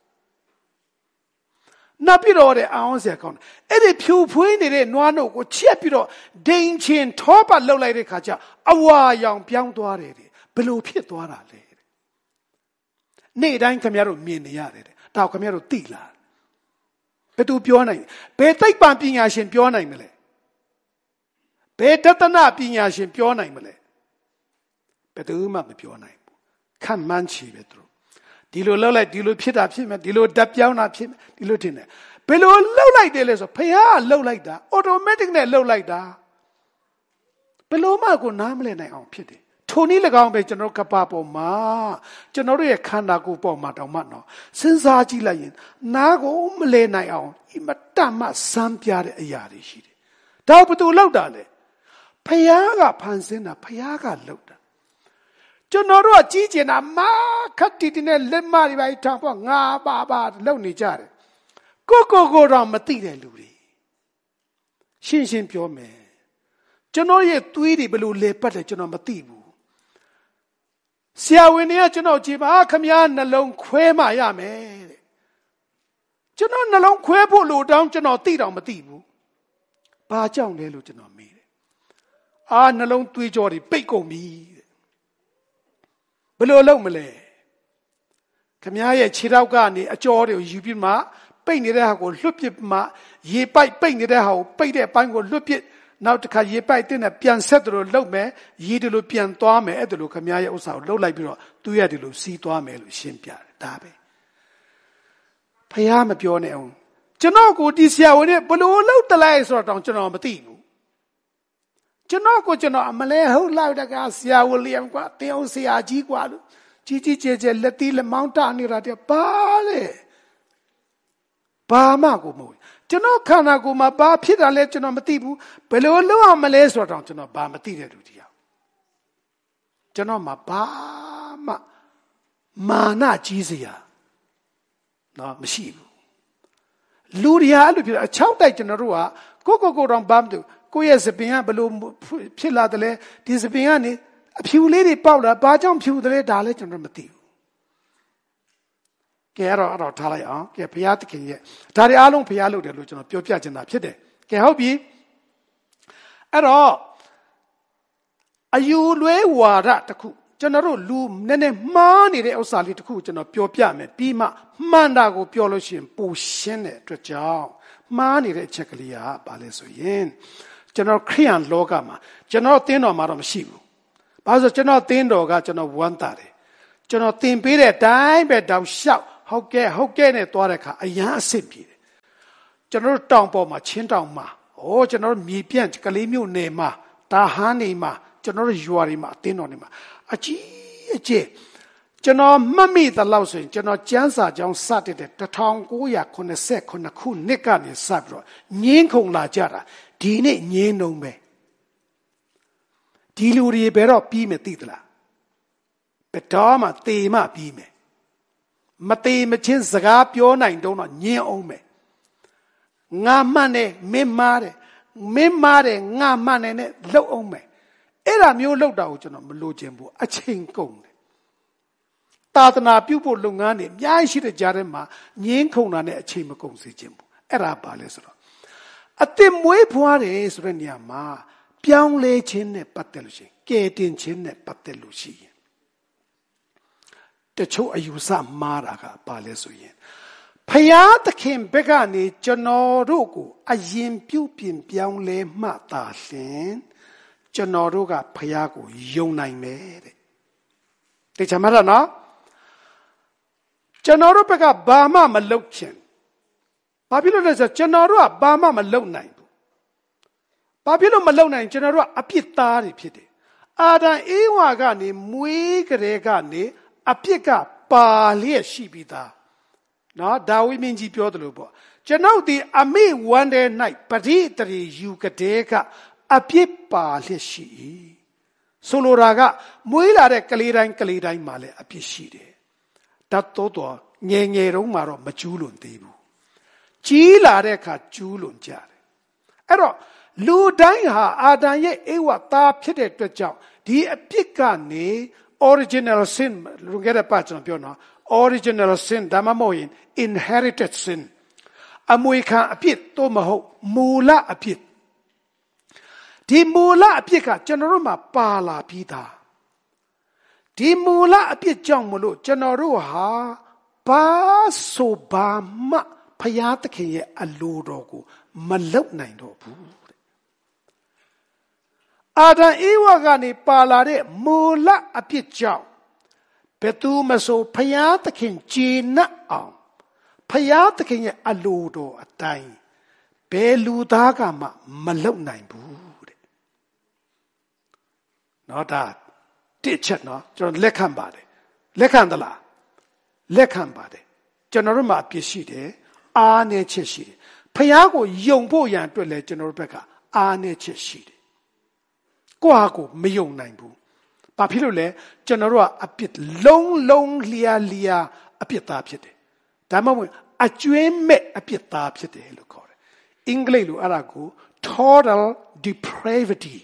နောက်ပြီးတော့တဲ့အောင်စရာကောင်းတယ်အဲ့ဒီဖြူဖွေးနေတဲ့နွားနှုတ်ကိုချက်ပြီးတော့ဒိန်ချင်းထောပတ်လှုပ်လိုက်တဲ့ခါကျအဝါရောင်ပြောင်းသွားတယ်တဲ့ဘယ်လိုဖြစ်သွားတာလဲတဲ့နေ့တိုင်းခင်ဗျားတို့မြင်နေရတယ်တဲ့ဒါခင်ဗျားတို့သိလားဘယ်သူပြောနိုင်ဘယ်သိပ္ပံပညာရှင်ပြောနိုင်မလဲဘယ်တသနာပညာရှင်ပြောနိုင်မလဲဘယ်သူမှမပြောနိုင်ဘူးခန့်မှန်းချီပဲသူဒီလိုလှုပ်လိုက်ဒီလိုဖြစ်တာဖြစ်မယ်ဒီလိုဓာတ်ပြောင်းတာဖြစ်မယ်ဒီလိုထင်တယ်ဘယ်လိုလှုပ်လိုက်တယ်လဲဆိုဖះလှုပ်လိုက်တာ automatic နဲ့လှုပ်လိုက်တာဘယ်လိုမှကိုနားမလည်နိုင်အောင်ဖြစ်တယ်ထိုနည်း၎င်းပဲကျွန်တော်ကပ္ပပေါ်မှာကျွန်တော်တို့ရဲ့ခန္ဓာကိုယ်ပေါ်မှာတောင်မှနော်စဉ်းစားကြည့်လိုက်ရင်နားကိုမလည်နိုင်အောင်အမတတ်မှစမ်းပြတဲ့အရာတွေရှိတယ်ဒါဘယ်သူလှုပ်တာလဲဖះကဖန်ဆင်းတာဖះကလှုပ်တာကျွန်တော်တို့ကကြီးကျင်တာမာခတ်တီတီနဲ့လက်မတွေပဲထောင်ပေါ့ငါပါပါလုံနေကြတယ်ကိုကိုကိုတော့မသိတဲ့လူတွေရှင်းရှင်းပြောမယ်ကျွန်တော်ရဲ့သွေးတွေဘယ်လိုလဲပတ်တယ်ကျွန်တော်မသိဘူးဆရာဝန်တွေကကျွန်တော်ကြည်ပါခမည်းနှလုံးခွဲမှရမယ်တဲ့ကျွန်တော်နှလုံးခွဲဖို့လို့တောင်းကျွန်တော်သိတော့မသိဘူးဘာကြောင့်လဲလို့ကျွန်တော်မေးတယ်အာနှလုံးသွေးကြောတွေပိတ်ကုန်ပြီဘယ်လိုလုပ်မလဲခမည်းရဲ့ခြေထောက်ကနေအကြောတွေကိုယူပြီးမှပိတ်နေတဲ့ဟာကိုလွတ်ပစ်မှရေပိုက်ပိတ်နေတဲ့ဟာကိုပိတ်တဲ့အပိုင်းကိုလွတ်ပစ်နောက်တစ်ခါရေပိုက်တဲ့နဲ့ပြန်ဆက်တယ်လို့လုပ်မယ်ရေတယ်လို့ပြန်သွားမယ်အဲ့ဒါလို့ခမည်းရဲ့ဥစ္စာကိုလှုပ်လိုက်ပြီးတော့သူ့ရတယ်လို့စီးသွားမယ်လို့ရှင်းပြတယ်ဒါပဲဖះမပြောနဲ့အောင်ကျွန်တော်ကိုဒီဆရာဝန်နဲ့ဘလို့လှုပ်တလိုက်ဆိုတော့တောင်ကျွန်တော်မသိဘူးကျွန်တော်ကိုကျွန်တော်အမလဲဟုတ်လိုက်တကဆရာဝန်လျံကွာတင်းအောင်ဆရာကြီးကွာလို့ကြီးကြီးကျယ်ကျယ်လက်သီးလက်မောင်းတနေတာတဲ့ဘာလဲဘာမှကိုမဟုတ်ကျွန်တော်ခန္ဓာကိုယ်မှာဘာဖြစ်တာလဲကျွန်တော်မသိဘူးဘယ်လိုလုပ်အောင်မလဲဆိုတော့ကျွန်တော်ဘာမသိတဲ့လူတရားကျွန်တော်မှာဘာမှမာနကြီးစရာနော်မရှိဘူးလူတရားအဲ့လိုဖြစ်အချောက်တိုက်ကျွန်တော်တို့ကကိုကိုကိုတော့ဘာမသိကိုရဲ့စပင်ကဘယ်လိုဖြစ်လာတယ်လဲဒီစပင်ကနေအဖြူလေးတွေပေါက်လာဘာကြောင့်ဖြူတယ်လဲဒါလည်းကျွန်တော်မသိဘူးကဲအဲ့တော့အဲ့တော့ထားလိုက်အောင်ကဲဘုရားသခင်ရဲ့ဒါတွေအားလုံးဘုရားလုပ်တယ်လို့ကျွန်တော်ပြောပြချင်တာဖြစ်တယ်ကဲဟုတ်ပြီအဲ့တော့အယူလွဲဝါဒတစ်ခုကျွန်တော်တို့လူနည်းနည်းမှားနေတဲ့ဥစ္စာလေးတစ်ခုကျွန်တော်ပြောပြမယ်ပြီးမှမှန်တာကိုပြောလို့ရှိရင်ပိုရှင်းတဲ့အတွက်ကြောင့်မှားနေတဲ့အချက်ကလေးကဘာလဲဆိုရင်ကျွန်တော်ခရိယန်လောကမှာကျွန်တော်သင်တော်မှာတော့မရှိဘူးဘာလို့ဆိုကျွန်တော်သင်တော်ကကျွန်တော်ဝမ်းသာတယ်ကျွန်တော်သင်ပေးတဲ့အတိုင်းပဲတောက်လျှောက်ဟုတ်ကဲ့ဟုတ်ကဲ့နဲ့သွားတဲ့အခါအရန်အဆင့်ပြေတယ်ကျွန်တော်တို့တောင်ပေါ်မှာချင်းတောင်မှာဩကျွန်တော်တို့မြေပြန့်ကလေးမျိုးနယ်မှာတာဟန်းနေမှာကျွန်တော်တို့ရွာတွေမှာအတင်းတော်နေမှာအကြီးအကျယ်ကျွန်တော်မှတ်မိသလောက်ဆိုရင်ကျွန်တော်ကျမ်းစာကြောင်းစတဲ့တဲ့တစ်ထောင်ကိုးရာခုနှစ်ဆယ်ခုနှစ်ခုနှစ်ကနေစပြီးတော့ငင်းခုန်လာကြတာဒီနေ့ငင်းနှုံပဲဒီလူတွေဘယ်တော့ပြီးမယ်သိသလားဘယ်တော့မှသေမှပြီးမယ်မသေးမချင်းစကားပြောနိုင်တော့ညင်းအောင်မယ်ငါမှန်တယ်မင်းမားတယ်မင်းမားတယ်ငါမှန်တယ်နဲ့လှုပ်အောင်မယ်အဲ့ဒါမျိုးလှုပ်တာကိုကျွန်တော်မလိုချင်ဘူးအချိန်ကုန်တယ်သာသနာပြုဖို့လုပ်ငန်းတွေအများကြီးရှိတဲ့ကြားထဲမှာငင်းခုန်တာနဲ့အချိန်မကုန်စေချင်ဘူးအဲ့ဒါပါလဲဆိုတော့အသစ်မွေးဖွားတယ်ဆိုတဲ့နေရာမှာပြောင်းလဲခြင်းနဲ့ပတ်သက်လို့ရှိရင်ကဲတင်ခြင်းနဲ့ပတ်သက်လို့ရှိရင်တချို့အယူဆမှားတာကပါလဲဆိုရင်ဖယားသခင်ဘက်ကနေကျွန်တော်တို့ကိုအရင်ပြုပြင်ပြောင်းလဲမှသာလျှင်ကျွန်တော်တို့ကဖယားကိုယုံနိုင်မယ်တဲ့သိချင်မှာလားနော်ကျွန်တော်တို့ဘက်ကဘာမှမလုပ်ခင်ဘာဖြစ်လို့လဲဆိုတော့ကျွန်တော်တို့ကဘာမှမလုပ်နိုင်ဘူးဘာဖြစ်လို့မလုပ်နိုင်ကျွန်တော်တို့ကအပြစ်သားတွေဖြစ်တယ်အာဒံအေဝါကနေမွေးကလေးကနေအပြစ်ကပါလျက်ရှိပြီးသားနော်ဒါဝိမင်းကြီးပြောတယ်လို့ပေါ့ကျွန်ုပ်ဒီအမိဝမ်းတဲ့၌ပရိတရီယူကတဲ့ကအပြစ်ပါလျက်ရှိ၏ဆိုလိုတာကမွေးလာတဲ့ကလေးတိုင်းကလေးတိုင်းမှာလည်းအပြစ်ရှိတယ်တတ်တော့တော့ငယ်ငယ်တုန်းမှာတော့မကျူးလွန်သေးဘူးကြီးလာတဲ့အခါကျူးလွန်ကြတယ်အဲ့တော့လူတိုင်းဟာအာဒံရဲ့ဧဝသားဖြစ်တဲ့အတွက်ကြောင့်ဒီအပြစ်ကနေ original sin လူငယ်တဲ့ပတ်ကျွန်တော်ပြောနော် original sin ဒါမှမဟုတ်ရင် inherited sin အမွေခံအပြစ်တော့မဟုတ်မူလအပြစ်ဒီမူလအပြစ်ကကျွန်တော်တို့မှာပါလာပြီးသားဒီမူလအပြစ်ကြောင့်မလို့ကျွန်တော်တို့ဟာဘာဆိုဘာမှဖယားသခင်ရဲ့အလိုတော်ကိုမလုပ်နိုင်တော့ဘူးတဲ့အာဒံဧဝကနေပါလာတဲ့မူလအပြစ်ကြောင့်ဘယ်သူမဆိုဖယားသခင်ကြည်နပ်အောင်ဖယားသခင်ရဲ့အလိုတော်အတိုင်းဘယ်လူသားကမှမလုပ်နိုင်ဘူးတဲ့နော်ဒါတစ်ချက်နော်ကျွန်တော်လက်ခံပါတယ်လက်ခံသလားလက်ခံပါတယ်ကျွန်တော်တို့မှာအပြစ်ရှိတယ်အားနည်းချက်ရှိတယ်ဖယားကိုယုံဖို့ရန်အတွက်လည်းကျွန်တော်တို့ဘက်ကအားနည်းချက်ရှိတယ်ကိုယ့်ဟာကိုမယုံနိုင်ဘူးဘာဖြစ်လို့လဲကျွန်တော်တို့ကအပြစ်လုံးလုံးလျာလျာအပြစ်သားဖြစ်တယ်ဒါမှမဟုတ်အကျွင်းမဲ့အပြစ်သားဖြစ်တယ်လို့ခေါ်တယ်အင်္ဂလိပ်လိုအဲ့ဒါကို total depravity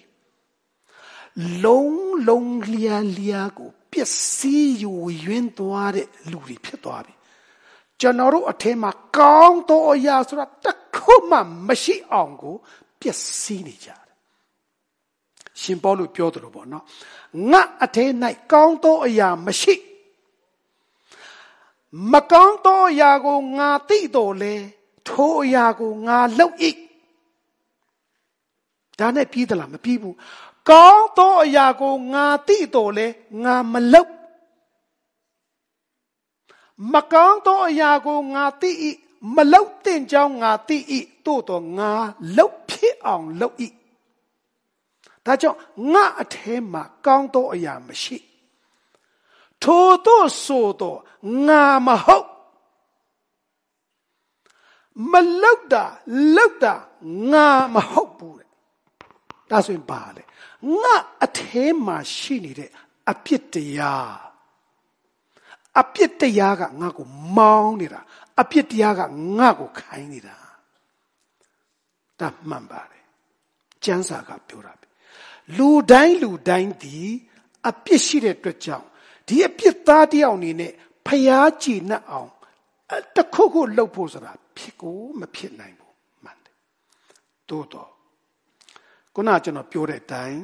လုံးလုံးလျာလျာကိုပျက်စီးယူယွင်းသွားတဲ့လူတွေဖြစ်သွားပြီကျွန်တော်တို့အထက်မှာကောင်းသောအရာဆိုတာတစ်ခုမှမရှိအောင်ကိုပျက်စီးနေကြတယ်ရှင်ပေါလုပြောတယ်လို့ပေါ့နော်ငါအထက်၌ကောင်းသောအရာမရှိမကောင်းသောအရာကိုငါသိတော်လဲထိုအရာကိုငါလုပ်၏ဒါနဲ့ပြီးသလားမပြီးဘူးကောင်းသောအရာကိုငါသိတော်လဲငါမလုပ်မကောင်းသောအရာကိုငါသိ၏မလုပ်တဲ့ကြောင်းငါသိ၏တို့တော့ငါလုပ်ဖြစ်အောင်လုပ်၏ဒါကြောင့်ငါအထဲမှာကောင်းသောအရာမရှိထိုတို့ဆိုတော့ငါမဟုတ်မလုပ်တာလုပ်တာငါမဟုတ်ဘူးတဲ့ဒါဆိုရင်ပါလေငါအထဲမှာရှိနေတဲ့အပြစ်တရားအပြစ်တရားကငါ့ကိုမောင်းနေတာအပြစ်တရားကငါ့ကိုခိုင်းနေတာဒါမှန်ပါတယ်ကျမ်းစာကပြောတာပဲလူတိုင်းလူတိုင်းဒီအပြစ်ရှိတဲ့အတွက်ကြောင့်ဒီအပြစ်သားတယောက်အနေနဲ့ဖျားကြည်နှက်အောင်တခုခုလှုပ်ဖို့ဆိုတာဖြစ်ကိုမဖြစ်နိုင်ဘူးမှန်တယ်တိုးတော့ခုနကကျွန်တော်ပြောတဲ့အတိုင်း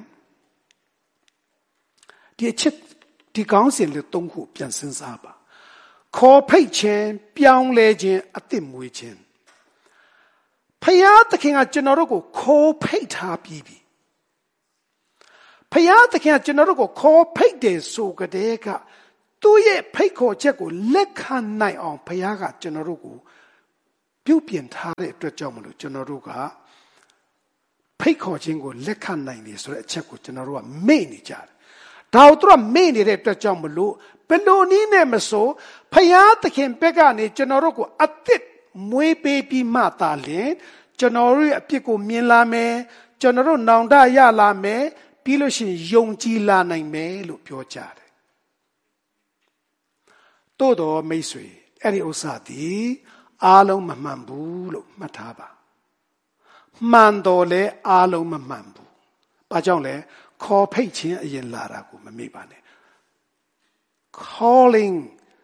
ဒီအချက်ဒီကောင်းစဉ်လေးသုံးခုပြန်စဉ်းစားပါခေါ်ဖိတ်ခြင်းပြောင်းလဲခြင်းအသစ်မွေးခြင်းဖယားသခင်ကကျွန်တော်တို့ကိုခေါ်ဖိတ်ထားပြီးပြီဖယားသခင်ကကျွန်တော်တို့ကိုခေါ်ဖိတ်တယ်ဆိုကြတဲ့ကသူ့ရဲ့ဖိတ်ခေါ်ချက်ကိုလက်ခံနိုင်အောင်ဘုရားကကျွန်တော်တို့ကိုပြုပြင်ထားတဲ့အတွက်ကြောင့်မလို့ကျွန်တော်တို့ကဖိတ်ခေါ်ခြင်းကိုလက်ခံနိုင်တယ်ဆိုတဲ့အချက်ကိုကျွန်တော်တို့ကမေ့နေကြတယ်။ဒါကိုသူကမေ့နေတဲ့အတွက်ကြောင့်မလို့ဘယ်လိုနည်းနဲ့မဆိုဘုရားသခင်ဘက်ကနေကျွန်တော်တို့ကိုအသစ်မွေးပေးပြီးမှသာလျှင်ကျွန်တော်တို့ရဲ့အပြစ်ကိုမြင်လာမယ်ကျွန်တော်တို့နောင်တရလာမယ်ပြီးလို့ရှိရင်ယုံကြည်လာနိုင်မယ်လို့ပြောကြတယ်။သို့တော်မိတ်ဆွေအဲ့ဒီဥစ္စာဒီအားလုံးမမှန်ဘူးလို့မှတ်ထားပါမှန်တော်လဲအားလုံးမမှန်ဘူး။ဘာကြောင့်လဲခေါ်ဖိတ်ခြင်းအရင်လာတာကိုမမေ့ပါနဲ့ calling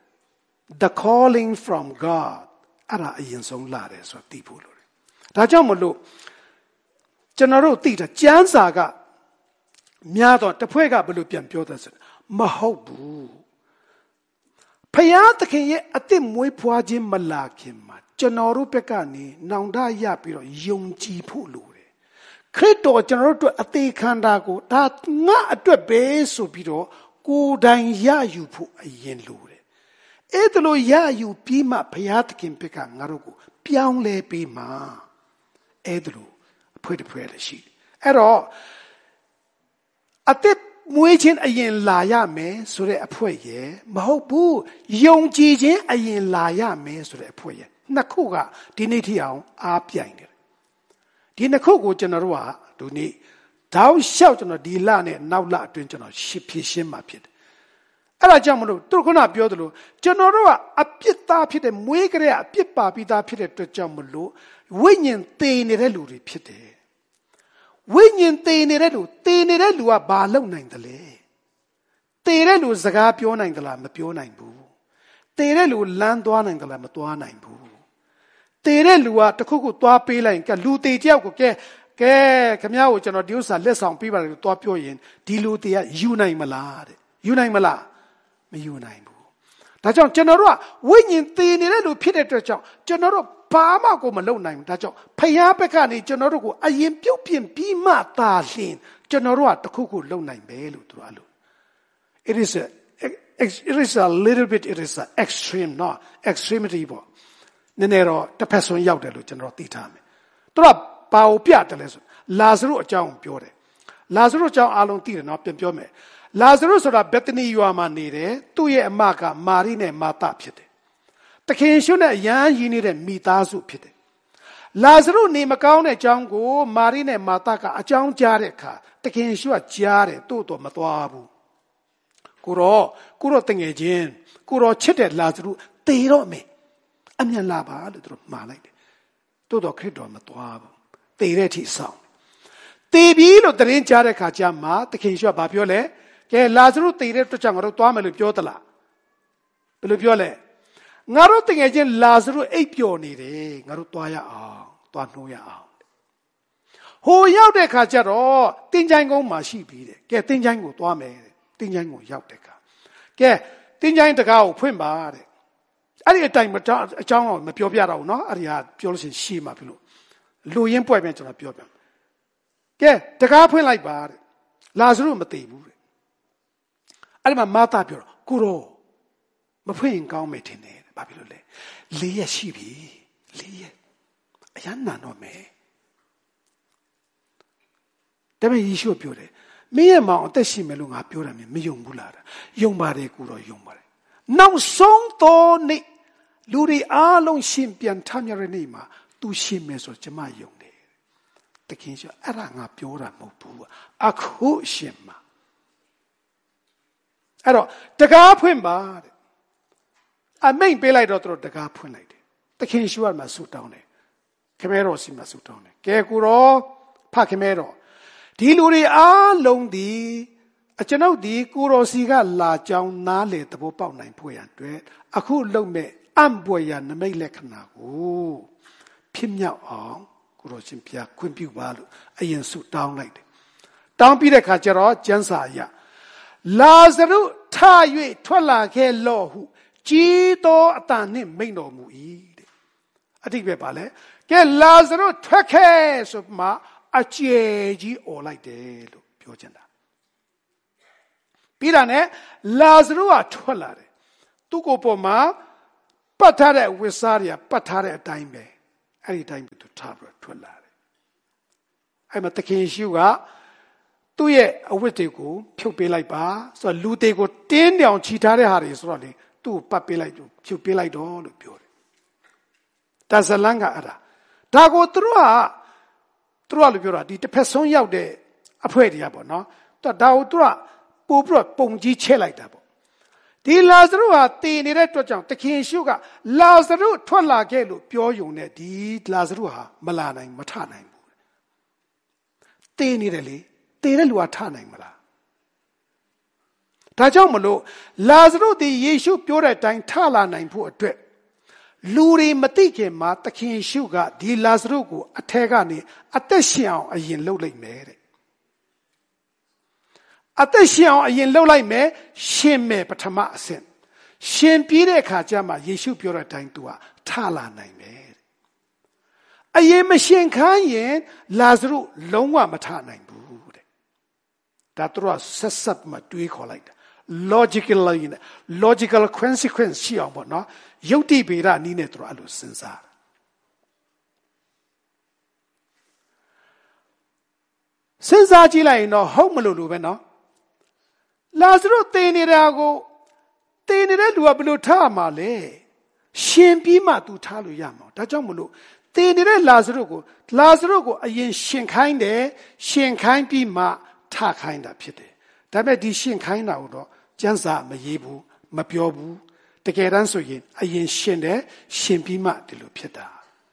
the calling from God အဲ့ဒါအရင်ဆုံးလာတယ်ဆိုတော့သိဖို့လိုတယ်။ဒါကြောင့်မလို့ကျွန်တော်တို့သိတာကျမ်းစာကများတော့တစ်ဖွဲ့ကဘယ်လိုပြန်ပြောတယ်ဆိုမဟုတ်ဘူး။ဖယားသခင်ရဲ့အသစ်မွေးဖွားခြင်းမလာခင်မှာကျွန်တော်တို့ဘက်ကနေနောင်တရပြီးတော့ယုံကြည်ဖို့လိုတယ်ခရစ်တော်ကျွန်တော်တို့အတွက်အသေးခန္ဓာကိုဒါငါအတွက်ပဲဆိုပြီးတော့ကိုယ်တိုင်ရယူဖို့အရင်လိုတယ်အဲ့ဒါလိုရယူပြီးမှဘုရားသခင်ဘက်ကငါတို့ကိုပြောင်းလဲပေးမှာအဲ့ဒါလိုအဖွေတစ်ဖွဲ့လည်းရှိအဲ့တော့အသက်မွေးခြင်းအရင်လာရမယ်ဆိုတဲ့အဖွဲ့ရဲ့မဟုတ်ဘူးယုံကြည်ခြင်းအရင်လာရမယ်ဆိုတဲ့အဖွဲ့ရဲ့နှစ်ခုကဒီနေ့ထိအောင်အားပြိုင်တယ်ဒီနှစ်ခုကိုကျွန်တော်တို့ကဒီနေ့တောက်လျှောက်ကျွန်တော်ဒီလနဲ့နောက်လအတွင်းကျွန်တော်ရှင်းဖြည့်ရှင်းမှာဖြစ်တယ်အဲ့ဒါကြောင့်မလို့သူခုနပြောသလိုကျွန်တော်တို့ကအပြစ်သားဖြစ်တဲ့မွေးကြတဲ့အပြစ်ပါပြီးသားဖြစ်တဲ့အတွက်ကြောင့်မလို့ဝိညာဉ်သေနေတဲ့လူတွေဖြစ်တယ်ဝိညာဉ်သေနေတဲ့လူသေနေတဲ့လူကဘာလုပ်နိုင်တယ်လဲသေတဲ့လူစကားပြောနိုင်သလားမပြောနိုင်ဘူးသေတဲ့လူလမ်းသွားနိုင်သလားမသွားနိုင်ဘူးသေတဲ့လူကတခုခုသွားပေးလိုက်ရင်ကလူသေတယောက်ကိုကဲကဲခင်ဗျားကိုကျွန်တော်ဒီဥစ္စာလက်ဆောင်ပေးပါလို့သွားပြောရင်ဒီလူသေကယူနိုင်မလားတဲ့ယူနိုင်မလားမယူနိုင်ဘူးဒါကြောင့်ကျွန်တော်တို့ကဝိညာဉ်သေနေတဲ့လူဖြစ်တဲ့အတွက်ကြောင့်ကျွန်တော်တို့ဘာမှကိုမလုပ်နိုင်ဘူးဒါကြောင့်ဖယားဘက်ကနေကျွန်တော်တို့ကိုအရင်ပြုတ်ပြင်ပြီးမှသာလျှင်ကျွန်တော်တို့ကတခုခုလုပ်နိုင်ပဲလို့သူတို့အဲ့လို it is a it is a little bit it is a extreme not extremity ပေါ့နည်းနည်းတော့တစ်ဖက်ဆုံးရောက်တယ်လို့ကျွန်တော်သိထားမယ်သူကဘာကိုပြတယ်လဲဆိုလာဇရုအကြောင်းပြောတယ်လာဇရုအကြောင်းအားလုံးသိတယ်နော်ပြန်ပြောမယ်လာဇရုဆိုတာဘက်သနီရွာမှာနေတယ်သူ့ရဲ့အမကမာရိနဲ့မာသဖြစ်တယ်တခင်ရှုနဲ့ရမ်းရင်းနေတဲ့မိသားစုဖြစ်တယ်လာဇရုနေမကောင်းတဲ့အကြောင်းကိုမာရိနဲ့မာသကအကြောင်းကြားတဲ့အခါတခင်ရှုကကြားတယ်တို့တော့မသွားဘူးကိုရောကိုရောတငယ်ချင်းကိုရောချစ်တဲ့လာဇရုတေတော့မယ်အမြန်လာပါလို့သူတို့မှားလိုက်တယ်တို့တော့ခရစ်တော်မသွားဘူးတေတဲ့အထိဆောင်တေပြီလို့တရင်ကြားတဲ့အခါကျမှတခင်ရှုကဘာပြောလဲကဲလာဇရုတေတဲ့အတွက်ကြောင့်ငါတို့သွားမယ်လို့ပြောသလားဘယ်လိုပြောလဲငါတို့တကယ်ချင်းလာဇရုအိပ်ပျော်နေတယ်ငါတို့သွားရအောင်သွားနှိုးရအောင်ဟိုရောက်တဲ့ခါကျတော့တင်းချိုင်းကုန်းမှာရှိပြီတဲ့ကဲတင်းချိုင်းကိုသွားမယ်တဲ့တင်းချိုင်းကိုရောက်တဲ့ခါကဲတင်းချိုင်းတကားကိုဖွင့်ပါတဲ့အဲ့ဒီအတိုင်းမအကြောင်းတော့မပြောပြတော့ဘူးเนาะအဲ့ဒီဟာပြောလို့ရှိရင်ရှေ့မှာပြီလို့လူရင်းပွဲပြန်ကျွန်တော်ပြောပြကဲတကားဖွင့်လိုက်ပါတဲ့လာဇရုမသိဘူးတဲ့အဲ့ဒီမှာမာသပြောတော့ကိုရောမဖွင့်ရင်ကောင်းမယ်ထင်တယ်ဘာဖြစ်လို့လဲလေးရက်ရှိပြီလေးရက်အရန်နာတော့မယ်ဒါပေမဲ့ယေရှုပြောတယ်မင်းရဲ့မောင်အသက်ရှိမယ်လို့ငါပြောတယ်မယုံဘူးလားယုံပါတယ်ကိုတော့ယုံပါတယ်နောက်ဆုံးတော့နေ့လူတွေအားလုံးရှင်ပြန်ထမြောက်တဲ့နေ့မှာသူရှင်မယ်ဆိုကျွန်မယုံတယ်တခင်ဆိုအဲ့ဒါငါပြောတာမဟုတ်ဘူးအခုရှင်မှာအဲ့တော့တကားဖွင့်ပါတဲ့အမိန်ပေးလိုက်တော့သူတို့တကားဖွင့်လိုက်တယ်တခင်ရှုရမှာဆူတောင်းတယ်ခမဲတော်စီမှာဆူတောင်းတယ်ကဲကိုရောဖခမဲတော်ဒီလူတွေအားလုံးဒီအကျွန်ုပ်ဒီကိုရောစီကလာကြောင်းနားလေသဘောပေါက်နိုင်ဖို့ရအတွက်အခုလုံမဲ့အံ့ပွေရနမိတ်လက္ခဏာကိုဖြစ်မြောက်အောင်ကိုရောရှင်ပြခွင့်ပြုပါလို့အရင်ဆူတောင်းလိုက်တယ်တောင်းပြီးတဲ့ခါကျတော့ကျမ်းစာအရလာဇရုထ၍ထွက်လာခဲ့လော့ဟုကြီးသောအတန်နှင့်မိန့်တော်မူ၏တဲ့အတိတ်ပဲပါလေကဲလာဇရုထွက်ခဲ့ဆိုမှအကျယ်ကြီးអော်လိုက်တယ်လို့ပြောချင်တာပြီးတာနဲ့လာဇရုကထွက်လာတယ်သူ့ကိုယ်ပေါ်မှာပတ်ထားတဲ့ဝိစားတွေကပတ်ထားတဲ့အတိုင်းပဲအဲ့ဒီတိုင်းပဲသူထားပြီးထွက်လာတယ်အဲ့မှာသခင်ယေရှုကသူ့ရဲ့အဝတ်တွေကိုဖြုတ်ပေးလိုက်ပါဆိုတော့လူတွေကိုတင်းတောင်ချီထားတဲ့ဟာတွေဆိုတော့လေသူ့ကိုပတ်ပေးလိုက်သူဖြုတ်ပေးလိုက်တော့လို့ပြောတယ်ဒါဇလန်ကအဲ့ဒါဒါကိုသူတို့ကသူတို့ကလို့ပြောတာဒီတစ်ဖက်ဆုံးရောက်တဲ့အဖွဲတွေကပေါ့နော်ဒါဒါကိုသူကပို့ပြီးတော့ပုံကြီးချဲ့လိုက်တာပေါ့ဒီလာဇရုဟာတည်နေတဲ့အတွက်ကြောင့်သခင်ယေရှုကလာဇရုထွက်လာခဲ့လို့ပြောယုံနဲ့ဒီလာဇရုဟာမလာနိုင်မထနိုင်ဘူးတည်နေတယ်လေတည်တဲ့လူကထနိုင်မလားဒါကြောင့်မလို့လာဇရုဒီယေရှုပြောတဲ့အတိုင်းထလာနိုင်ဖို့အတွက်လူတွေမသိခင်မှာသခင်ယေရှုကဒီလာဇရုကိုအထက်ကနေအသက်ရှင်အောင်အရင်လှုပ်လိုက်မယ်တဲ့အသက်ရှင်အောင်အရင်လှုပ်လိုက်မယ်ရှင်မယ်ပထမအဆင့်ရှင်ပြီးတဲ့အခါကျမှယေရှုပြောတဲ့အတိုင်းသူကထလာနိုင်မယ်အရင်မရှင်ခိုင်းရင်လာဇရုလုံးဝမထနိုင်ဘူးတဲ့ဒါသူကဆက်ဆက်မှတွေးခေါ်လိုက်တာ logically logical consequence ရှိအောင်ပေါ့နော်ယုတ်တိဗေဒနည်းနဲ့သူကအဲ့လိုစဉ်းစားစဉ်းစားကြည့်လိုက်ရင်တော့ဟုတ်မလို့လို့ပဲနော်လာဇရုတည်နေတာကိုတည်နေတဲ့လူကဘယ်လိုထားမှာလဲရှင်ပြီးမှသူထားလို့ရမှာဒါကြောင့်မလို့တည်နေတဲ့လာဇရုကိုလာဇရုကိုအရင်ရှင်ခိုင်းတယ်ရှင်ခိုင်းပြီးမှထခိုင်းတာဖြစ်တယ်ဒါပေမဲ့ဒီရှင်ခိုင်းတာကိုတော့ကျမ်းစာမရေးဘူးမပြောဘူးတကယ်တမ်းဆိုရင်အရင်ရှင်တယ်ရှင်ပြီးမှဒီလိုဖြစ်တာ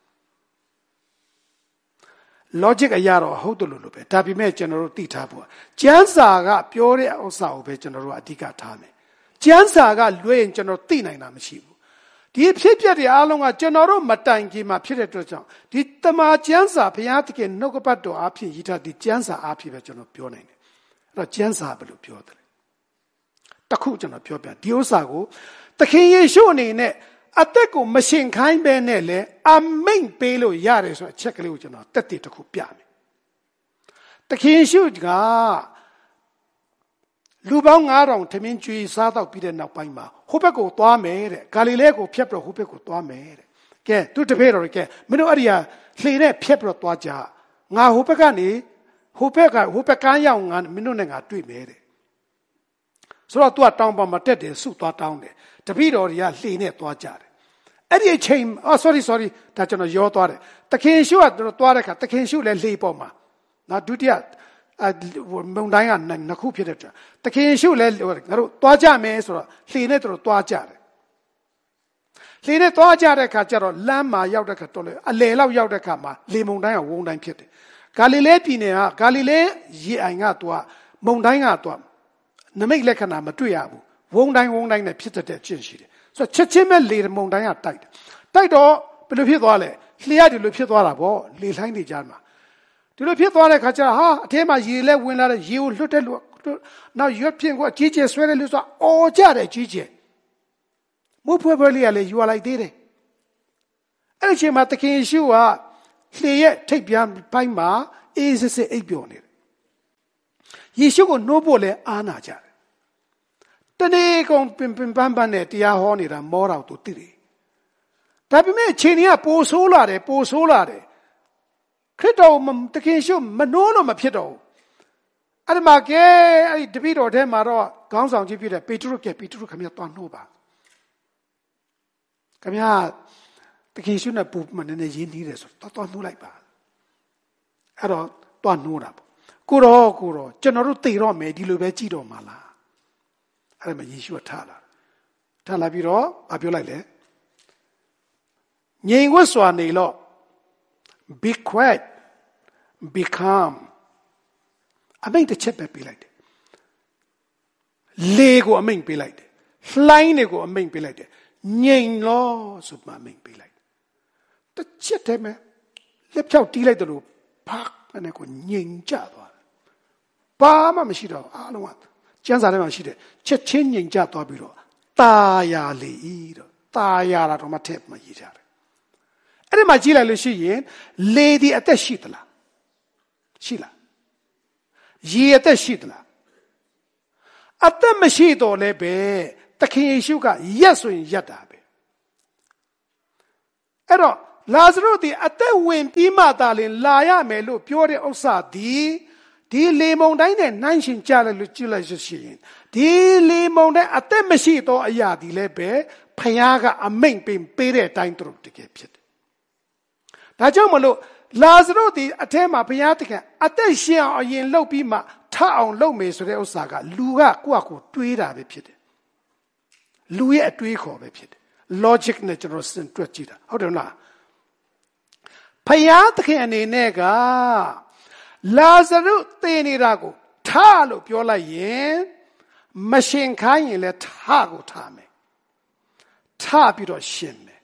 logic အရာတော့ဟုတ်တယ်လို့လို့ပဲဒါပေမဲ့ကျွန်တော်တို့သိထားဖို့ကျမ်းစာကပြောတဲ့ဥစ္စာကိုပဲကျွန်တော်တို့အဓိကထားမယ်ကျမ်းစာကလွဲရင်ကျွန်တော်သိနိုင်တာမရှိဘူးဒီဖြစ်ပျက်တွေအားလုံးကကျွန်တော်တို့မတိုင်ခင်မှာဖြစ်တဲ့အတွက်ကြောင့်ဒီတမန်ကျမ်းစာဘုရားသခင်နှုတ်ကပတ်တော်အားဖြင့်ရေးထားဒီကျမ်းစာအားဖြင့်ပဲကျွန်တော်ပြောနိုင်တယ်အဲ့တော့ကျမ်းစာဘယ်လိုပြောတယ်တခုကျွန်တော်ပြောပြဒီဥစ္စာကိုသခင်ယေရှုအနေနဲ့အသက်ကိုမရှင်ခိုင်းပဲနဲ့လေအမိန့်ပေးလို့ရတယ်ဆိုအချက်ကလေးကိုကျွန်တော်တက်တည်တစ်ခုပြမယ်သခင်ယေရှုကလူပေါင်းငါးထောင်ထမင်းကျွေးစားတော့ပြီးတဲ့နောက်ပိုင်းမှာဟိုဘက်ကိုသွားမယ်တဲ့ဂါလိလဲကိုဖျက်ပြီးတော့ဟိုဘက်ကိုသွားမယ်တဲ့ကဲသူတပည့်တော်တွေကဲမင်းတို့အဲ့ဒီဟာလှေနဲ့ဖျက်ပြီးတော့သွားကြငါဟိုဘက်ကနေဟိုဘက်ကဟိုဘက်ကန်းရောက်ငါမင်းတို့နဲ့ငါတွေ့မယ်တဲ့ဆိုတော့ तू ကတောင်းပန်မတက်တယ်စုသွားတောင်းတယ်တပည့်တော်တွေကလှေနဲ့သွားကြတယ်အဲ့ဒီအချိန်အော် sorry sorry ဒါကျွန်တော်ရောသွားတယ်သခင်ရှုကသွားတဲ့အခါသခင်ရှုလည်းလှေပေါ်မှာနော်ဒုတိယမုန်တိုင်းကနှစ်ခုဖြစ်တဲ့အတွက်သခင်ရှုလည်းငါတို့သွားကြမယ်ဆိုတော့လှေနဲ့တို့သွားကြတယ်လှေနဲ့သွားကြတဲ့အခါကျတော့လမ်းမှာရောက်တဲ့အခါတော့လေအလယ်လောက်ရောက်တဲ့အခါမှာလေမုန်တိုင်းကဝုန်းတိုင်းဖြစ်တယ်ဂါလိလဲပြည်နယ်ကဂါလိလဲရေအိုင်ကသူကမုန်တိုင်းကသူကနမိတ်လက္ခဏာမတွေ့ရဘူးဝုန်းတိုင်းဝုန်းတိုင်းနဲ့ဖြစ်တဲ့အကျင့်ရှိတယ်ဆိုတော့ချက်ချင်းပဲလေမုန်တိုင်းကတိုက်တယ်တိုက်တော့ဘယ်လိုဖြစ်သွားလဲလှေရဒီလိုဖြစ်သွားတာပေါ့လေလှိုင်းတွေကြားမှာဒီလိုဖြစ်သွားတဲ့ခါကျတော့ဟာအထဲမှာရေလဲဝင်လာတဲ့ရေကိုလွတ်တဲ့လူနောက်ရွက်ပြင်ကအကြီးကျယ်ဆွဲတဲ့လူဆိုအော်ကြတယ်ကြီးကျယ်မုတ်ဖွဲဖွဲလေးကလည်းယူလာလိုက်သေးတယ်အဲ့ဒီအချိန်မှာသခင်ယေရှုကလှေရဲ့ထိပ်ပြန်ပိုင်းမှာအေးစစ်စစ်အိပ်ပျော်နေတယ်ယေရှုကိုနှိုးဖို့လဲအားနာကြတယ်တနေ့ကုန်ပင်ပင်ပန်းပန်းနဲ့တရားဟောနေတာမောတော်သူသိတယ်ဒါပေမဲ့အချိန်ကြီးကပိုဆိုးလာတယ်ပိုဆိုးလာတယ်ခရစ်တော်သခင်ရှုမနှိုးလို့မဖြစ်တော့ဘူးအဲ့ဒီမှာကဲအဲ့ဒီတပည့်တော်ထဲမှာတော့ခေါင်းဆောင်ကြီးဖြစ်တဲ့ပေတရုကပေတရုခမရသွားနှိုးပါခမရသခင်ရှုနဲ့ပူမနေနေရင်းနှီးတယ်ဆိုတော့သွားနှိုးလိုက်ပါအဲ့တော့သွားနှိုးတာပေါ့ကိုတော့ကိုတော့ကျွန်တော်တို့သိတော့မယ်ဒီလိုပဲကြည့်တော့မှာလားအဲ့ဒါမှယေရှုကထားလာထားလာပြီးတော့မပြောလိုက်လေငြိမ်ဝတ်စွာနေလို့ be quiet be calm အမိန့်တစ်ချက်ပဲပေးလိုက်တယ်လေကိုအမိန့်ပေးလိုက်တယ်လှိုင်းတွေကိုအမိန့်ပေးလိုက်တယ်ငြိမ်လို့ဆိုမှအမိန့်ပေးလိုက်တစ်ချက်တည်းပဲလက်ဖြောက်တီးလိုက်တယ်လို့ဖားနဲ့ကိုငြိမ်ကြသွားတယ်ဘာမှမရှိတော့အားလုံးကကျမ်းစာထဲမှာရှိတယ်ချက်ချင်းငြိမ်ကြသွားပြီးတော့ตาယာလေဤတော့ตาယာတာတော့မထက်မှရေးကြတယ်အဲ့ဒီမှာကြည့်လိုက်လို့ရှိရင်လေဒီအသက်ရှိသလားရှိလားရေအသက်ရှိသလားအသက်မရှိတော့လည်းပဲသခင်ယေရှုကရက်ဆိုရင်ရက်တာပဲအဲ့တော့လာဇရုသည်အသက်ဝင်ပြီးမှသာလင်လာရမယ်လို့ပြောတဲ့ဥစ္စာဒီဒီလေမုန်တိုင်းနဲ့နှိုင်းရှင်ကြလိုက်လို့ကြည့်လိုက်ရှိရင်ဒီလေမုန်တိုင်းအသက်မရှိသောအရာဒီလည်းပဲဖခင်ကအမိန့်ပေးပေးတဲ့အတိုင်းသူတို့တကယ်ဖြစ်တယ်ဒါကြောင့်မလို့လာဇရုသည်အထဲမှာဘုရားသခင်အသက်ရှင်အောင်အရင်လှုပ်ပြီးမှထအောင်လုပ်မယ်ဆိုတဲ့ဥစ္စာကလူကကိုယ့်အကိုတွေးတာပဲဖြစ်တယ်လူရဲ့အတွေးခေါ်ပဲဖြစ်တယ် logic နဲ့ကျွန်တော်စဉ်းတွက်ကြည့်တာဟုတ်တယ်မလားဘုရားသခင်အနေနဲ့ကလာဇရုသေနေတာကိုထလို့ပြောလိုက်ရင်မရှင်ခိုင်းရင်လည်းထကိုထမယ်ထပြီးတော့ရှင်မယ်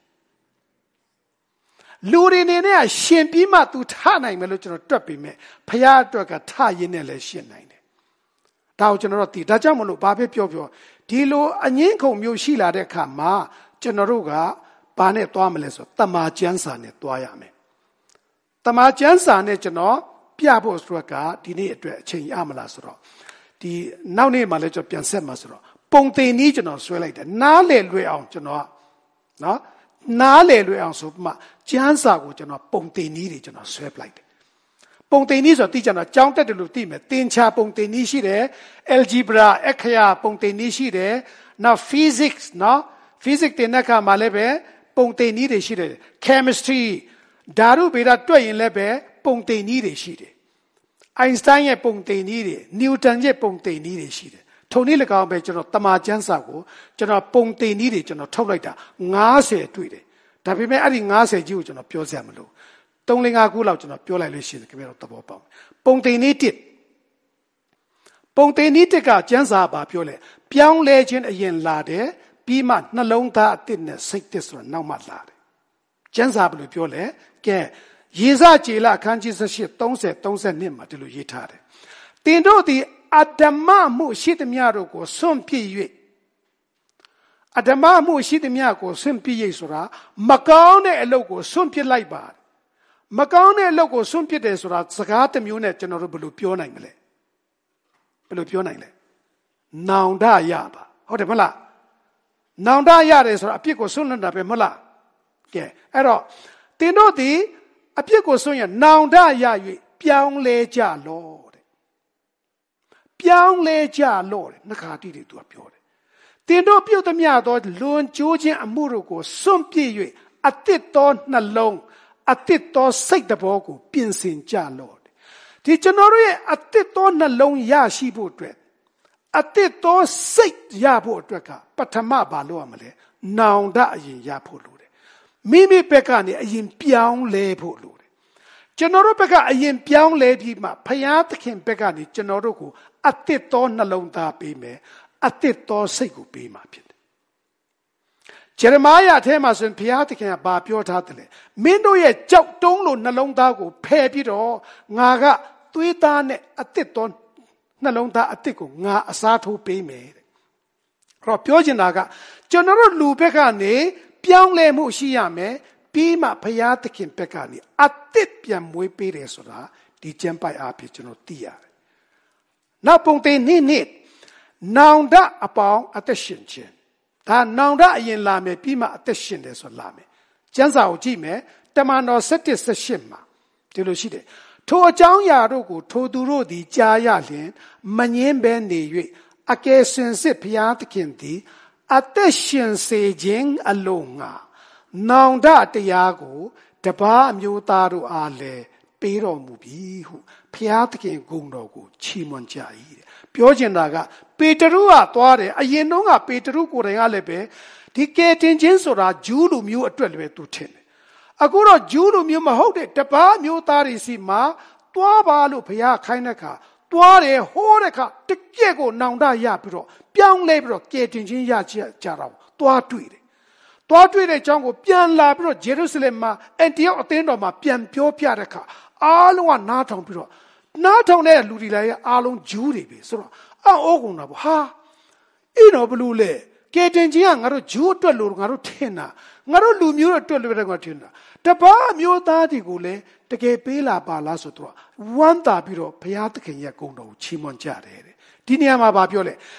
လူတွေနေနဲ့ရှင်ပြီးမှ तू ထနိုင်မယ်လို့ကျွန်တော်တွက်ပြီးမြဲဘုရားအတွက်ကထရင်းနဲ့လည်းရှင်နိုင်တယ်ဒါကိုကျွန်တော်တို့သိဒါကြောင့်မလို့ဘာပဲပြောပြောဒီလိုအငင်းခုန်မျိုးရှိလာတဲ့အခါမှာကျွန်တော်တို့ကဘာနဲ့သွားမလဲဆိုတမာကျမ်းစာနဲ့သွားရမယ်တမာကျမ်းစာနဲ့ကျွန်တော်ပြဖို့ဆိုတော့ကဒီနေ့အတွက်အချိန်ရမလားဆိုတော့ဒီနောက်နေ့မှလည်းကျွန်တော်ပြန်ဆက်မှာဆိုတော့ပုံသင်နည်းကျွန်တော်ဆွဲလိုက်တယ်နားလေလွယ်အောင်ကျွန်တော်နော်နားလေလွယ်အောင်ဆိုမှကျမ်းစာကိုကျွန်တော်ပုံသင်နည်းတွေကျွန်တော်ဆွဲပလိုက်တယ်ပုံသင်နည်းဆိုတော့သိကြတော့ကြောင်းတက်တယ်လို့သိမယ်သင်္ချာပုံသင်နည်းရှိတယ် algebra အခရာပုံသင်နည်းရှိတယ်နောက် physics နော် physics တင်တဲ့အခါမှာလည်းပဲပုံသင်နည်းတွေရှိတယ် chemistry ဓာတုဗေဒတွက်ရင်လည်းပဲပုံသင်နည်းတွေရှိတယ်အိုင်စတိုင်းရဲ့ပုံသင်နည်းတွေနျူတန်ရဲ့ပုံသင်နည်းတွေရှိတယ်ထုံနည်း၎င်းပဲကျွန်တော်တမာကျမ်းစာကိုကျွန်တော်ပုံသင်နည်းတွေကျွန်တော်ထုတ်လိုက်တာငါးဆယ်တွေ့တယ်ဒါပေမဲ့အဲ့ဒီငါးဆယ်ကြီးကိုကျွန်တော်ပြောစရာမလိုသုံးလငါးခုလောက်ကျွန်တော်ပြောလိုက်လို့ရှိရင်ခင်ဗျားတို့သဘောပေါက်ပုံသင်နည်းတစ်ပုံသင်နည်းတစ်ကကျမ်းစာဘာပြောလဲပြောင်းလဲခြင်းအရင်လာတယ်ပြီးမှနှလုံးသားအသစ်နဲ့စိတ်သစ်ဆိုတာနောက်မှလာတယ်ကျမ်းစာဘယ်လိုပြောလဲကဲယေဇကျေလအခန်းကြီး၁၈ ၃၀ ၃၂မှာဒီလိုရေးထားတယ်တင်တို့သည်အဓမ္မမှုရှိသမျှတို့ကိုဆွန့်ပစ်၍အဓမ္မမှုရှိသမျှကိုဆွန့်ပစ်၍ဆိုတာမကောင်းတဲ့အလုပ်ကိုဆွန့်ပစ်လိုက်ပါမကောင်းတဲ့အလုပ်ကိုဆွန့်ပစ်တယ်ဆိုတာစကားတစ်မျိုးနဲ့ကျွန်တော်တို့ဘယ်လိုပြောနိုင်မလဲဘယ်လိုပြောနိုင်လဲနောင်တရပါဟုတ်တယ်မလားနောင်တရတယ်ဆိုတာအပြစ်ကိုဆွန့်လွတ်တာပဲမဟုတ်လားကဲအဲ့တော့တင်တို့သည်အပြစ်ကိုဆွန့်ရနောင်တရ၍ပြောင်းလဲကြလောတဲ့ပြောင်းလဲကြလောတဲ့နှခါတိတွေသူကပြောတယ်တင်တို့ပြုတ်သမျှသောလွန်ကျိုးခြင်းအမှုတို့ကိုစွန့်ပစ်၍အသစ်သောနှလုံးအသစ်သောစိတ်တော်ကိုပြင်ဆင်ကြလော့ဒီကျွန်တော်တို့ရဲ့အသစ်သောနှလုံးရရှိဖို့အတွက်အသစ်သောစိတ်ရဖို့အတွက်ကပထမဘာလို့ရမလဲနောင်တအရင်ရဖို့လိုတယ်မိမိဘက်ကနေအရင်ပြောင်းလဲဖို့လိုတယ်ကျွန်တော်တို့ဘက်ကအရင်ပြောင်းလဲပြီးမှဖယားသခင်ဘက်ကနေကျွန်တော်တို့ကိုအသစ်သောနှလုံးသားပေးမယ်အသစ်သောစိတ်ကိုပေးမှာဖြစ်တယ်ဂျေရမာယအထဲမှာဆိုရင်ဘုရားသခင်ကဘာပြောထားတယ်လဲမင်းတို့ရဲ့ကြောက်တုံးလိုနှလုံးသားကိုဖယ်ပြီးတော့ငါကသွေးသားနဲ့အသစ်သောနှလုံးသားအသစ်ကိုငါအစားထိုးပေးမယ်တဲ့အဲ့တော့ပြောချင်တာကကျွန်တော်တို့လူဘက်ကနေပြောင်းလဲမှုရှိရမယ်ပြီးမှဘုရားသခင်ဘက်ကနေအသစ်ပြန်မွေးပေးတယ်ဆိုတာဒီကျမ်းပိုက်အားဖြင့်ကျွန်တော်သိရတယ်နောက်ပုံသေးနေ့နေ့နောင်တအပေါင်းအသက်ရှင်ခြင်းဒါနောင်တအရင်လာမယ်ပြီးမှအသက်ရှင်တယ်ဆိုလာမယ်ကျမ်းစာကိုကြည့်မယ်တမန်တော်၁၁ ၁၈မှာဒီလိုရှိတယ်ထိုအကြောင်းအရာတို့ကိုထိုသူတို့သည်ကြားရလျင်မငင်းဘဲနေ၍အကယ်စင်စစ်ဘုရားသခင်သည်အသက်ရှင်စေခြင်းအလုံးငါနောင်တတရားကိုတပါးအမျိုးသားတို့အားလည်းပေးတော်မူပြီဟုဘုရားသခင်ဂုဏ်တော်ကိုချီးမွမ်းကြ၏တဲ့ပြောချင်တာကပေတရုကသွားတယ်အရင်တုန်းကပေတရုကိုယ်တိုင်ကလည်းပဲဒီကယ်တင်ခြင်းဆိုတာဂျူးလူမျိုးအတွက်လည်းပဲသူထင်တယ်အခုတော့ဂျူးလူမျိုးမဟုတ်တဲ့တပါးမျိုးသားတွေစီမှာသွားပါလို့ဘုရားခိုင်းတဲ့အခါသွားတယ်ဟောတဲ့အခါတကယ့်ကိုနောင်တရပြီးတော့ပြောင်းလဲပြီးတော့ကယ်တင်ခြင်းရကြတာသွားတွေ့တယ်သွားတွေ့တဲ့အကြောင်းကိုပြန်လာပြီးတော့ဂျေရုဆလင်မှာအန်တီယောက်အသင်းတော်မှာပြန်ပြောပြတဲ့အခါအားလုံးကနားထောင်ပြီးတော့နားထောင်တဲ့လူတွေလည်းအားလုံးဂျူးတွေပဲဆိုတော့အော်ကုန်တာပေါ့ဟာအဲ့တော့ဘလို့လဲကယ်တင်ခြင်းကငါတို့ဂျူးအတွက်လို့ငါတို့ထင်တာငါတို့လူမျိုးအတွက်လို့ပဲငါထင်တာတပါးမျိုးသားတွေကိုလည်းတကယ်ပေးလာပါလားဆိုတော့ဝမ်းသာပြီးတော့ဘုရားသခင်ရဲ့ဂုဏ်တော်ကိုချီးမွမ်းကြတယ်တဲ့ဒီနေရာမှာဗာပြောလဲ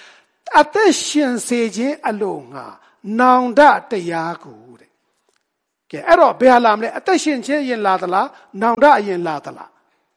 အသက်ရှင်စေခြင်းအလိုငါနောင်တတရားကိုတဲ့ကဲအဲ့တော့ဘယ်ဟာလာမလဲအသက်ရှင်ခြင်းအရင်လာသလားနောင်တအရင်လာသလား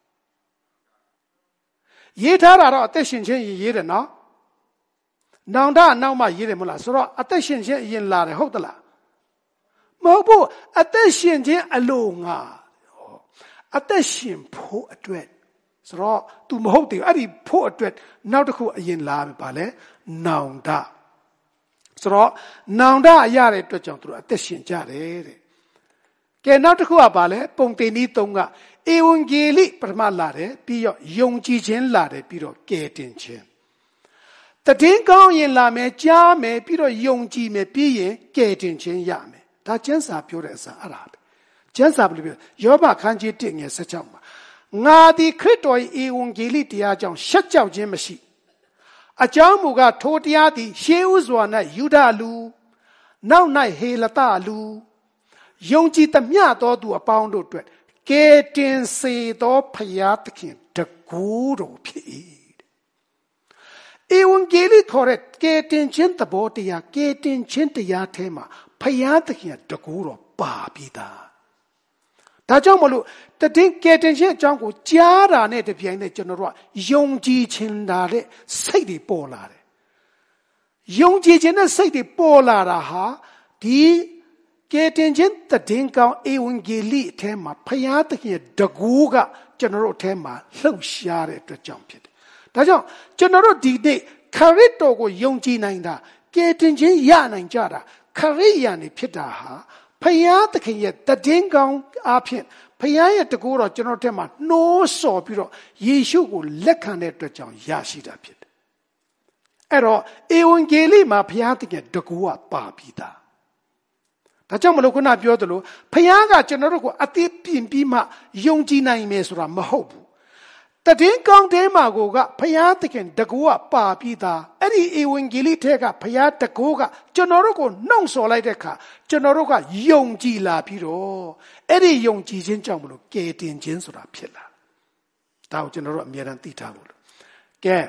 ရေးထားတာတော့အသက်ရှင်ခြင်းရေးတယ်နော်နောင်တနောက်မှရေးတယ်မဟုတ်လားဆိုတော့အသက်ရှင်ခြင်းအရင်လာတယ်ဟုတ်သလားမဟုတ်ဘူးအသက်ရှင်ခြင်းအလိုငါအသက်ရှင်ဖို့အတွက်ဆိုတော့ तू မဟုတ်တယ်အဲ့ဒီဖို့အတွက်နောက်တစ်ခုအရင်လာပြီပါလေနောင်တဆိုတော့နောင်တရတဲ့အတွက်ကြောင့်သူတို့အသက်ရှင်ကြတယ်တဲ့ကဲနောက်တစ်ခုကပါလေပုံတင်ဤသုံးကဧဝံဂေလိပထမလာတယ်ပြီးတော့ယုံကြည်ခြင်းလာတယ်ပြီးတော့ကယ်တင်ခြင်းတည်င်းကောင်းရင်လာမယ်ကြားမယ်ပြီးတော့ယုံကြည်မယ်ပြီးရင်ကယ်တင်ခြင်းရမယ်ဒါကျမ်းစာပြောတဲ့အစာအဲ့ဒါပဲကျမ်းစာဘယ်လိုပြောယောဘခန်းကြီးတစ်ငယ်၁၆မှာငါသည်ခရစ်တော်၏ဧဝံဂေလိတရားကြောင့်ရှက်ကြောက်ခြင်းမရှိအကြောင်းမူကားထိုတရားသည်ရှေးဥစွာ၌ယူဒလူနောက်၌ဟေလတလူယုံကြည်သမျှသောသူအပေါင်းတို့အတွက်ကယ်တင်စေသောဖယားသခင်တကူတော်ဖြစ်၏ဧဝံဂေလိခေါ်တဲ့ကယ်တင်ခြင်းသဘောတရားကယ်တင်ခြင်းတရားထဲမှာဖယားသခင်တကူတော်ပါပြီးသားဒါကြောင့်မလို့တည်င်းကယ်တင်ခြင်းအကြောင်းကိုကြားတာနဲ့တပြိုင်နက်ကျွန်တော်တို့ကယုံကြည်ခြင်းတာတဲ့စိတ်တွေပေါ်လာတယ်ယုံကြည်ခြင်းနဲ့စိတ်တွေပေါ်လာတာဟာဒီကယ်တင်ခြင်းတည်င်းကောင်းဧဝံဂေလိအထဲမှာဖယားသခင်တကူကကျွန်တော်တို့အထဲမှာလှုပ်ရှားတဲ့အတွက်ကြောင့်ဖြစ်တယ်ဒါကြောင့်ကျွန်တော်တို့ဒီနေ့ခရစ်တော်ကိုယုံကြည်နိုင်တာကယ်တင်ခြင်းရနိုင်ကြတာခရစ်ယာန်နေဖြစ်တာဟာဖယားသခင်ရဲ့တည်င်းကောင်းအားဖြင့်ဖယားရဲ့တကူတော်ကျွန်တော်တို့ထဲမှာနှိုးဆော်ပြီးတော့ယေရှုကိုလက်ခံတဲ့အတွက်ကြောင့်ရရှိတာဖြစ်တယ်အဲ့တော့ဧဝံဂေလိမှာဖယားသခင်တကူကပါပြီးသားဒါကြောင့်မလို့ခုနပြောသလိုဖယားကကျွန်တော်တို့ကိုအသေးပြင်ပြီးမှယုံကြည်နိုင်မယ်ဆိုတာမဟုတ်ဘူးတည်င်းကောင်းတဲမှာကိုကဖယားသခင်တကူကပါပြီးသားအဲ့ဒီဧဝံဂေလိထဲကဖယားတကူကကျွန်တော်တို့ကိုနှုတ်ဆော်လိုက်တဲ့အခါကျွန်တော်တို့ကယုံကြည်လာပြီးတော့အဲ့ဒီယုံကြည်ခြင်းကြောင့်မလို့ကယ်တင်ခြင်းဆိုတာဖြစ်လာဒါကိုကျွန်တော်တို့အမြဲတမ်းသိထားဖို့လို့ကဲ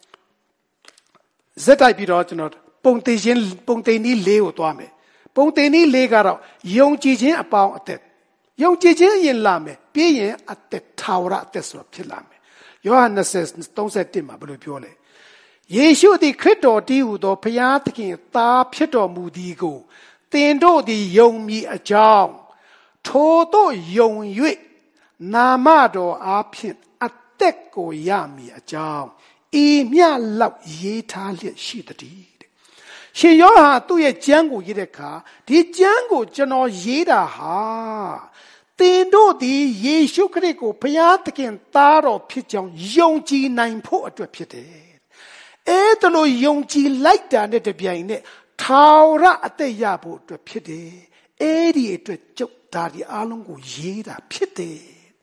ဇက်တိုက်ပြီးတော့ကျွန်တော်ပုံသိခြင်းပုံသိနည်းလေးကိုသွားမယ်ပုံသိနည်းလေးကတော့ယုံကြည်ခြင်းအပေါင်းအသက်ယုံကြည်ခြင်းအရင်လာမယ်ပြီးရင်အသက်ထာဝရအသက်ဆိုတာဖြစ်လာမယ်ယောဟန်၂၀ ၃၁မှာဘယ်လိုပြောလဲယေရှုသည်ခရစ်တော်တည်းဟူသောဘုရားသခင်သားဖြစ်တော်မူသည်ကိုသင်တို့သည်ယုံမည်အကြောင်းထိုတို့ယုံ၍နာမတော်အားဖြင့်အသက်ကိုရမည်အကြောင်းဤမြလောက်ရေးထားလျက်ရှိသည်တဲ့ရှင်ယောဟန်သူ့ရဲ့ကျမ်းကိုရေးတဲ့အခါဒီကျမ်းကိုကျွန်တော်ရေးတာဟာသင်တို့သည်ယေရှုခရစ်ကိုဘုရားသခင်သားတော်ဖြစ်ကြောင်းယုံကြည်နိုင်ဖို့အတွက်ဖြစ်တယ်။အဲဒါလိုယုံကြည်လိုက်တာနဲ့တပြိုင်နက်ထာဝရအသက်ရဖို့အတွက်ဖြစ်တယ်။အဲဒီအတွက်ကျုပ်ဒါဒီအားလုံးကိုရေးတာဖြစ်တယ်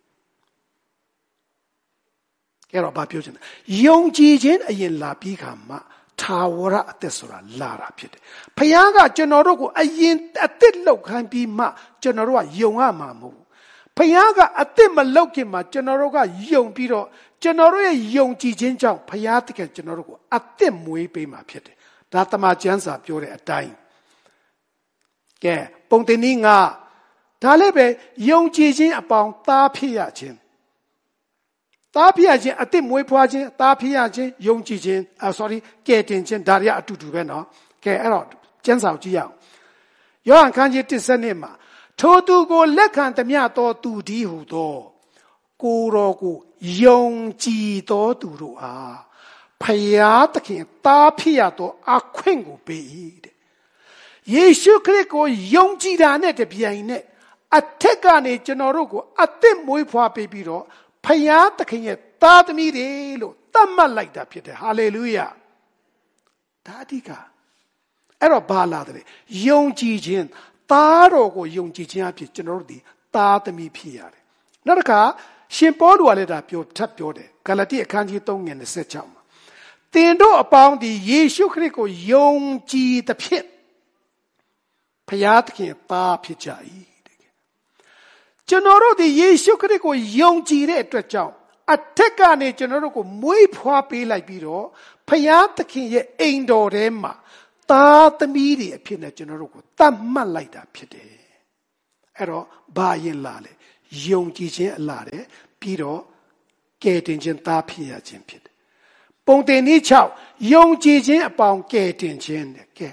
။အဲ့တော့ဘာပြောချင်လဲ။ယုံကြည်ခြင်းအရင်လာပြီးခါမှထာဝရအသက်ဆိုတာလာတာဖြစ်တယ်။ဘုရားကကျွန်တော်တို့ကိုအရင်အသက်လောက်ခိုင်းပြီးမှကျွန်တော်တို့ကယုံရမှာမဟုတ်ဘုရားကအသက်မလောက်ခင်မှာကျွန်တော်တို့ကယုံပြီးတော့ကျွန်တော်တို့ရဲ့ယုံကြည်ခြင်းကြောင့်ဘုရားတကယ်ကျွန်တော်တို့ကိုအသက်မွေးပေးမှာဖြစ်တယ်။ဒါတမန်ကျမ်းစာပြောတဲ့အတိုင်းကဲပုံတင်နည်းငါဒါလည်းပဲယုံကြည်ခြင်းအပေါင်းသားဖြစ်ရခြင်းသားဖြစ်ရခြင်းအသက်မွေးဖွားခြင်းသားဖြစ်ရခြင်းယုံကြည်ခြင်းအာ sorry ကဲတင်ခြင်းဒါတွေအတူတူပဲနော်ကဲအဲ့တော့ကျမ်းစာကိုကြည့်ရအောင်ယောဟန်ခန်းကြီးတစ်စနစ်မှာထိုသူကိုလက်ခံသမျှသောသူဒီဟုသောကိုတော်ကိုယုံကြည်သောသူတို့အားဖယားသခင်သားဖြစ်ရသောအခွင့်ကိုပေး၏တဲ့ယေရှုခရစ်ကိုယုံကြည်တာနဲ့တပြိုင်နက်အထက်ကနေကျွန်တော်တို့ကိုအသက်မွေးဖွားပေးပြီးတော့ဖယားသခင်ရဲ့သားသမီးတွေလို့သတ်မှတ်လိုက်တာဖြစ်တယ်ဟာလေလုယာဒါအဓိကအဲ့တော့ဘာလာတယ်ယုံကြည်ခြင်းသားတော်ကိုယုံကြည်ခြင်းအဖြစ်ကျွန်တော်တို့ဒီသားသမီးဖြစ်ရတယ်နောက်တစ်ခါရှင်ပေါလုကလည်းဒါပြောထပ်ပြောတယ်ဂလာတိအခန်းကြီး၃ငယ်၂၆မှာသင်တို့အပေါင်းဒီယေရှုခရစ်ကိုယုံကြည်သဖြင့်ဖယားသခင်သားဖြစ်ကြ၏ကျွန်တော်တို့ဒီယေရှုခရစ်ကိုယုံကြည်တဲ့အတွက်ကြောင့်အထက်ကနေကျွန်တော်တို့ကိုမွေးဖွားပေးလိုက်ပြီးတော့ဖယားသခင်ရဲ့အိမ်တော်ထဲမှာသားသမီးတွေအဖြစ်နဲ့ကျွန်တော်တို့ကိုတတ်မှတ်လိုက်တာဖြစ်တယ်အဲ့တော့ဘာရင်လာလဲယုံကြည်ခြင်းအလားတယ်ပြီးတော့ကယ်တင်ခြင်းသားဖြစ်ရခြင်းဖြစ်တယ်ပုံတင်နည်း၆ယုံကြည်ခြင်းအပေါင်းကယ်တင်ခြင်းတဲ့ကဲ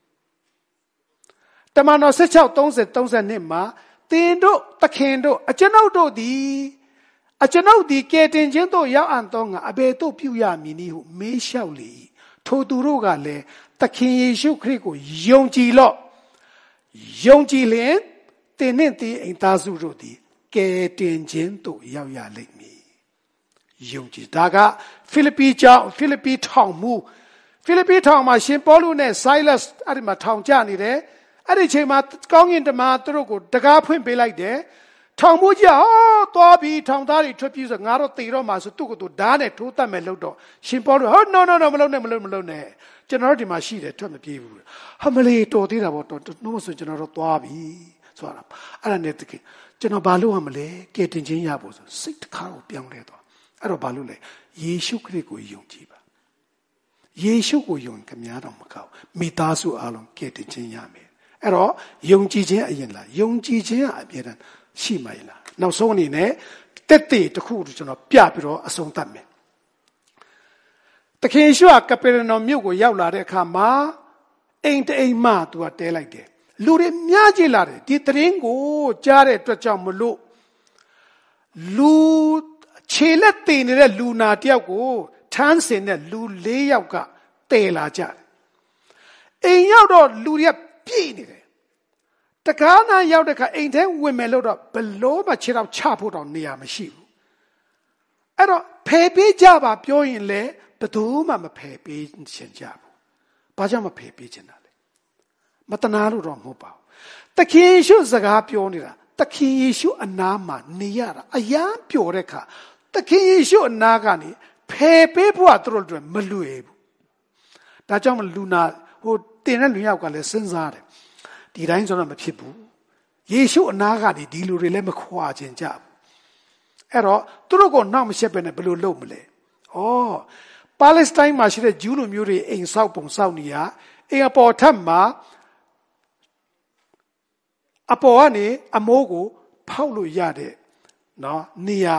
တမန်တော်၁၆ ၃၀ ၃၂မှာသင်တို့သခင်တို့အကျွန်ုပ်တို့သည်အကျွန်ုပ်သည်ကယ်တင်ခြင်းသို့ရောက်အံ့သောငါအဘယ်သို့ပြုရမည်နည်းဟုမေးလျှောက်လေထိုသူတို့ကလည်းသခင်ယေရှုခရစ်ကိုယုံကြည်လော့ယုံကြည်လျင်သင်နှင့်သင်အိမ်သားစုတို့သည်ကယ်တင်ခြင်းသို့ရောက်ရလိမ့်မည်ယုံကြည်ဒါကဖိလိပ္ပိကျောင်းဖိလိပ္ပိထောင်မှုဖိလိပ္ပိထောင်မှာရှင်ပေါလုနဲ့ Silas အဲ့ဒီမှာထောင်ကျနေတယ်အဲ့ဒီချိန်မှာကောင်းကင်တမန်သူတို့ကိုတကားဖွင့်ပေးလိုက်တယ်ထောင်မှုကြီးဟောသွားပြီးထောင်သားတွေထွက်ပြေးဆိုငါတို့တေတော့မှာဆိုသူ့ကိုသူဓာတ်နဲ့ထိုးတတ်မယ်လို့တော့ရှင်ပေါလုဟော no no no မလုပ်နဲ့မလုပ်မလုပ်နဲ့ကျွန်တော်တို့ဒီမှာရှိတယ်ထွက်မပြေးဘူးဟာမလေးတော်သေးတာပေါ့တော်နှုတ်ဆိုကျွန်တော်တို့သွားပြီဆိုတာအဲ့ဒါနဲ့တကယ်ကျွန်တော်ဘာလို့ရမလဲကယ်တင်ခြင်းရဖို့ဆိုစိတ်တစ်ခါကိုပြောင်းလဲသွားအဲ့တော့ဘာလို့လဲယေရှုခရစ်ကိုယုံကြည်ပါယေရှုကိုယုံကြများတော့မကောက်မိသားစုအားလုံးကယ်တင်ခြင်းရမယ်အဲ့တော့ယုံကြည်ခြင်းအရင်လားယုံကြည်ခြင်းအပြည့်တမ်းရှိမှလားနောက်ဆုံးအနေနဲ့တက်တဲ့တခုကျွန်တော်ပြပြီးတော့အဆုံးသတ်မယ်တခင်ယေရှုကကပေရနောမြို့ကိုရောက်လာတဲ့အခါမှာအိမ်တအိမ်မှသူကတဲလိုက်တယ်လူတွေများကြီးလာတယ်ဒီသတင်းကိုကြားတဲ့အတွက်ကြောင့်မလို့လူခြေလက်တည်နေတဲ့လူနာတယောက်ကိုထမ်းစင်တဲ့လူ၄ယောက်ကတည်လာကြတယ်အိမ်ရောက်တော့လူတွေကပြည့်နေတယ်တကားနာရောက်တဲ့ခါအိမ်ထဲဝင်မယ်လို့တော့ဘလို့မှခြေတော့ချဖို့တော့နေရာမရှိဘူးအဲ့တော့ဖယ်ပေးကြပါပြောရင်လည်းဘယ်သူမှမဖယ်ပေးချင်ကြဘူးဘာကြောင့်မဖယ်ပေးချင်တာလဲမတနာလို့တော့မဟုတ်ပါဘူးသခင်ယေရှုစကားပြောနေတာသခင်ယေရှုအနာမှာနေရတာအယံပျော်တဲ့ခါသခင်ယေရှုအနာကနေဖယ်ပေးဖို့ကသူတို့တွေမလွယ်ဘူးဒါကြောင့်မလူနာဟိုတင်တဲ့လူယောက်ကလည်းစဉ်းစားတယ်ဒီတိုင်းဆိုတော့မဖြစ်ဘူးယေရှုအနာကနေဒီလူတွေလည်းမခွာခြင်းကြဘူးအဲ့တော့သူတို့ကိုနောက်မရှက်ပဲနဲ့ဘယ်လိုလုပ်မလဲဩပါလက်စတိုင်းမှာရှိတဲ့ဂျူးလူမျိုးတွေအိမ်ဆောက်ပုံဆောက်နေရအိမ်အပေါ်ထပ်မှာအပေါ်ကနေအမိုးကိုဖောက်လို့ရတဲ့နော်နေရာ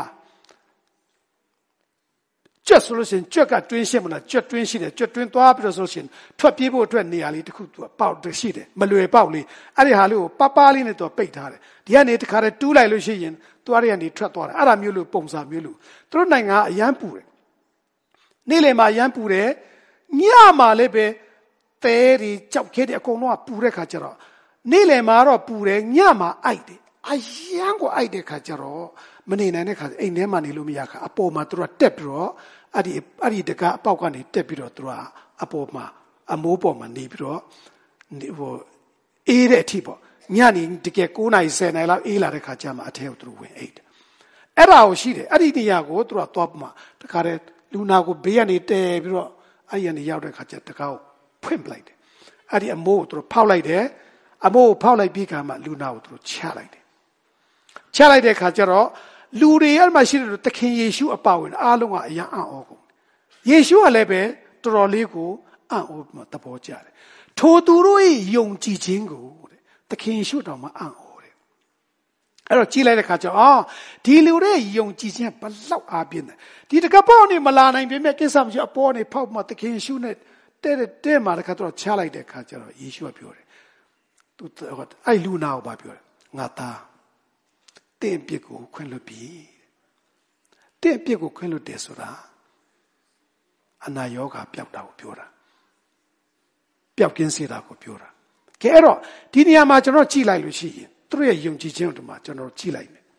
ကြွဆိုလို့ရှိရင်ကြွက်ကတွင်းရှိမလားကြွက်တွင်းရှိတယ်ကြွက်တွင်းသွားပြီးတော့ဆိုလို့ရှိရင်ထွက်ပြေးဖို့အတွက်နေရာလေးတစ်ခုသူကပေါက်တရှိတယ်မလွယ်ပေါက်လေးအဲ့ဒီဟာလေးကိုပပလေးနဲ့သူပိတ်ထားတယ်ဒီကနေတခါတည်းတူးလိုက်လို့ရှိရင်သွားရကနေထွက်သွားတယ်အဲ့ဒါမျိုးလို့ပုံစံမျိုးလို့သူတို့နိုင်ငံအရန်ပူတယ်နေ့လယ်မှာအရန်ပူတယ်ညမှာလည်းပဲသဲတွေကြောက်ခဲတွေအကုန်လုံးကပူတဲ့ခါကျတော့နေ့လယ်မှာတော့ပူတယ်ညမှာအိုက်တယ်အရန်ကိုအိုက်တဲ့ခါကျတော့မနေနိုင်တဲ့ခါအိမ်ထဲမှာနေလို့မရခါအပေါ်မှာသူကတက်ပြီးတော့အဲ့ဒီအဲ့ဒီတကအပေါက်ကနေတက်ပြီးတော့သူကအပေါ်မှာအမိုးပေါ်မှာနေပြီးတော့ဟိုအေးတဲ့အထိပေါ့ညနေတကယ်၉နာရီ၁၀နာရီလောက်အေးလာတဲ့ခါကျမှအထဲကိုသူတို့ဝင်အိတ်အဲ့ဒါကိုရှိတယ်အဲ့ဒီနေရာကိုသူကသွားမှတခါတည်းလူနာကိုဘေးကနေတဲပြီးတော့အဲ့ရနေရောက်တဲ့ခါကျတကားကိုဖွင့်ပလိုက်တယ်အဲ့ဒီအမိုးကိုသူတို့ဖောက်လိုက်တယ်အမိုးကိုဖောက်လိုက်ပြီးခါမှလူနာကိုသူတို့ချလိုက်တယ်ချလိုက်တဲ့ခါကျတော့လူတွေအဲ့မှာရှိတဲ့သခင်ယေရှုအပါဝင်အားလုံးကအယံအံ့ဩကုန်ယေရှုကလည်းပဲတော်တော်လေးကိုအံ့ဩသဘောကျတယ်ထိုသူတို့ရဲ့ယုံကြည်ခြင်းကိုတဲ့သခင်ယေရှုတော်မှာအံ့ဩတယ်အဲ့တော့ကြည်လိုက်တဲ့ခါကျတော့အော်ဒီလူတွေယုံကြည်ခြင်းဘလောက်အားပြင်းတယ်ဒီတကပေါက်နေမလာနိုင်ပေမဲ့ကိစ္စမရှိအပေါ်နေဖောက်မှသခင်ယေရှုနဲ့တဲ့တဲ့မှာတခါတော့ချလိုက်တဲ့ခါကျတော့ယေရှုကပြောတယ်သူအဲ့လူနာကိုပြောတယ်ငါသားတင့်ပြစ်ကိုခွင့်လွတ်ပြီတင့်ပြစ်ကိုခွင့်လွတ်တယ်ဆိုတာအနာရောဂါပျောက်တာကိုပြောတာပျောက်ကင်းစေတာကိုပြောတာကဲအဲ့တော့ဒီနေရာမှာကျွန်တော်ကြည့်လိုက်လို့ရှိရင်သူတို့ရဲ့ယုံကြည်ခြင်းတို့မှာကျွန်တော်ကြည့်လိုက်မယ်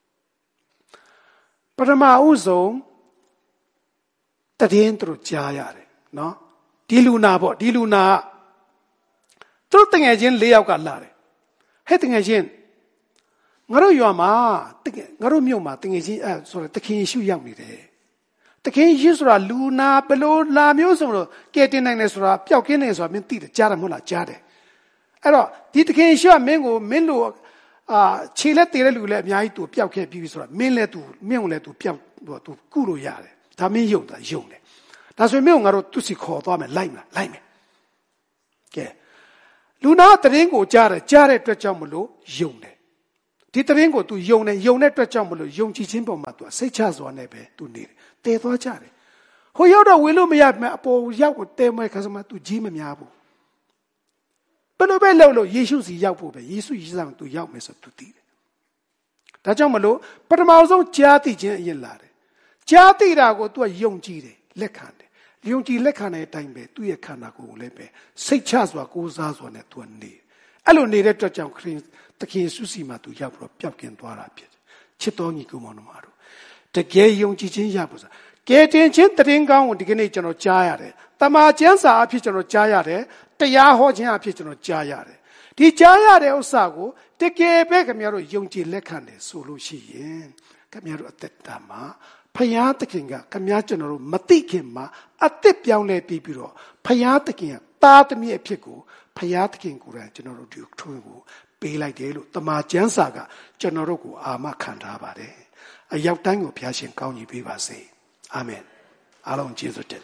ပထမဦးဆုံးတည်င်းသူတို့ကြားရတယ်နော်ဒီလူနာပေါ့ဒီလူနာသူတို့တငယ်ချင်း၄ယောက်ကလာတယ်ဟဲ့တငယ်ချင်းငါတို့ရွာမှာတကယ်ငါတို့မြို့မှာတကယ်ချင်းအဲဆိုတော့တခင်ယေရှုရောက်နေတယ်တခင်ယေရှုဆိုတာလူနာဘလို့လာမျိုးဆိုလို့ကဲတင်နိုင်တယ်ဆိုတာပျောက်ကင်းနေဆိုတာမင်းသိတယ်ကြားတယ်မဟုတ်လားကြားတယ်အဲ့တော့ဒီတခင်ယေရှုကမင်းကိုမင်းတို့အာခြေလက်တည်တဲ့လူလည်းအများကြီးသူပျောက်ခဲ့ပြီးပြီဆိုတာမင်းလည်းသူမင်းကိုလည်းသူပျောက်သူကုလို့ရတယ်ဒါမင်းယုံတာယုံတယ်ဒါဆိုမျိုးငါတို့သူစီခေါ်သွားမယ်လိုက်မလားလိုက်မယ်ကဲလူနာတရင်ကိုကြားတယ်ကြားတဲ့အတွက်ကြောင့်မလို့ယုံတယ်ဒီတရင်ကို तू ယုံတယ်ယုံတဲ့အတွက်ကြောင့်မလို့ယုံကြည်ခြင်းပေါ်မှာ तू စိတ်ချစွာနဲ့ပဲ तू နေတယ်တည်သွားကြတယ်ဟိုရောက်တော့ဝင်လို့မရမယ်အပေါ်ရောက်ကိုတဲမဲ့ခါစမှာ तू ကြီးမများဘူးဘယ်လိုပဲလုပ်လို့ယေရှုစီရောက်ဖို့ပဲယေရှုရေးဆောင် तू ရောက်မယ်ဆို तू သိတယ်ဒါကြောင့်မလို့ပထမဆုံးကြားသိခြင်းအရင်လာတယ်ကြားသိတာကို तू ယုံကြည်တယ်လက်ခံတယ်ယုံကြည်လက်ခံတဲ့အတိုင်းပဲသူ့ရဲ့ခန္ဓာကိုယ်ကိုလည်းပဲစိတ်ချစွာကိုးစားစွာနဲ့ तू နေအဲ့လိုနေတဲ့အတွက်ကြောင့်ခရစ်သခင်ယေရှုစီမှာ तू ရောက်ပြီးတော့ပျောက်ကင်သွားတာဖြစ်တယ်ချစ်တော်ညီကိုမောင်နှမတို့တကယ်ယုံကြည်ခြင်းရဖို့ဆိုတာကဲတင်ချင်းတရင်ကောင်းကိုဒီကနေ့ကျွန်တော်ကြားရတယ်တမန်ကျမ်းစာအဖြစ်ကျွန်တော်ကြားရတယ်တရားဟောခြင်းအဖြစ်ကျွန်တော်ကြားရတယ်ဒီကြားရတဲ့ဥစ္စာကိုတကယ်ပဲခင်ဗျားတို့ယုံကြည်လက်ခံတယ်ဆိုလို့ရှိရင်ခင်ဗျားတို့အသက်တာမှာဖယားသခင်ကခင်ဗျားကျွန်တော်တို့မသိခင်မှာအသက်ပြောင်းလဲပြီးပြီးတော့ဖယားသခင်ကသားသမီးအဖြစ်ကိုဖယားသခင်ကိုယ်တိုင်ကျွန်တော်တို့ဒီထွန်းကိုပေးလိုက်တယ်လို့တမန်ကျမ်းစာကကျွန်တော်တို့ကိုအာမခံထားပါတယ်အရောက်တိုင်းကိုဘုရားရှင်ကောင်းကြီးပေးပါစေအာမင်အားလုံးကျေးဇူးတင်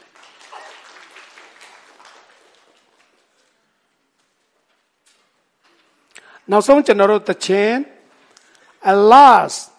နောက်ဆုံးကျွန်တော်တို့တခြင်း alas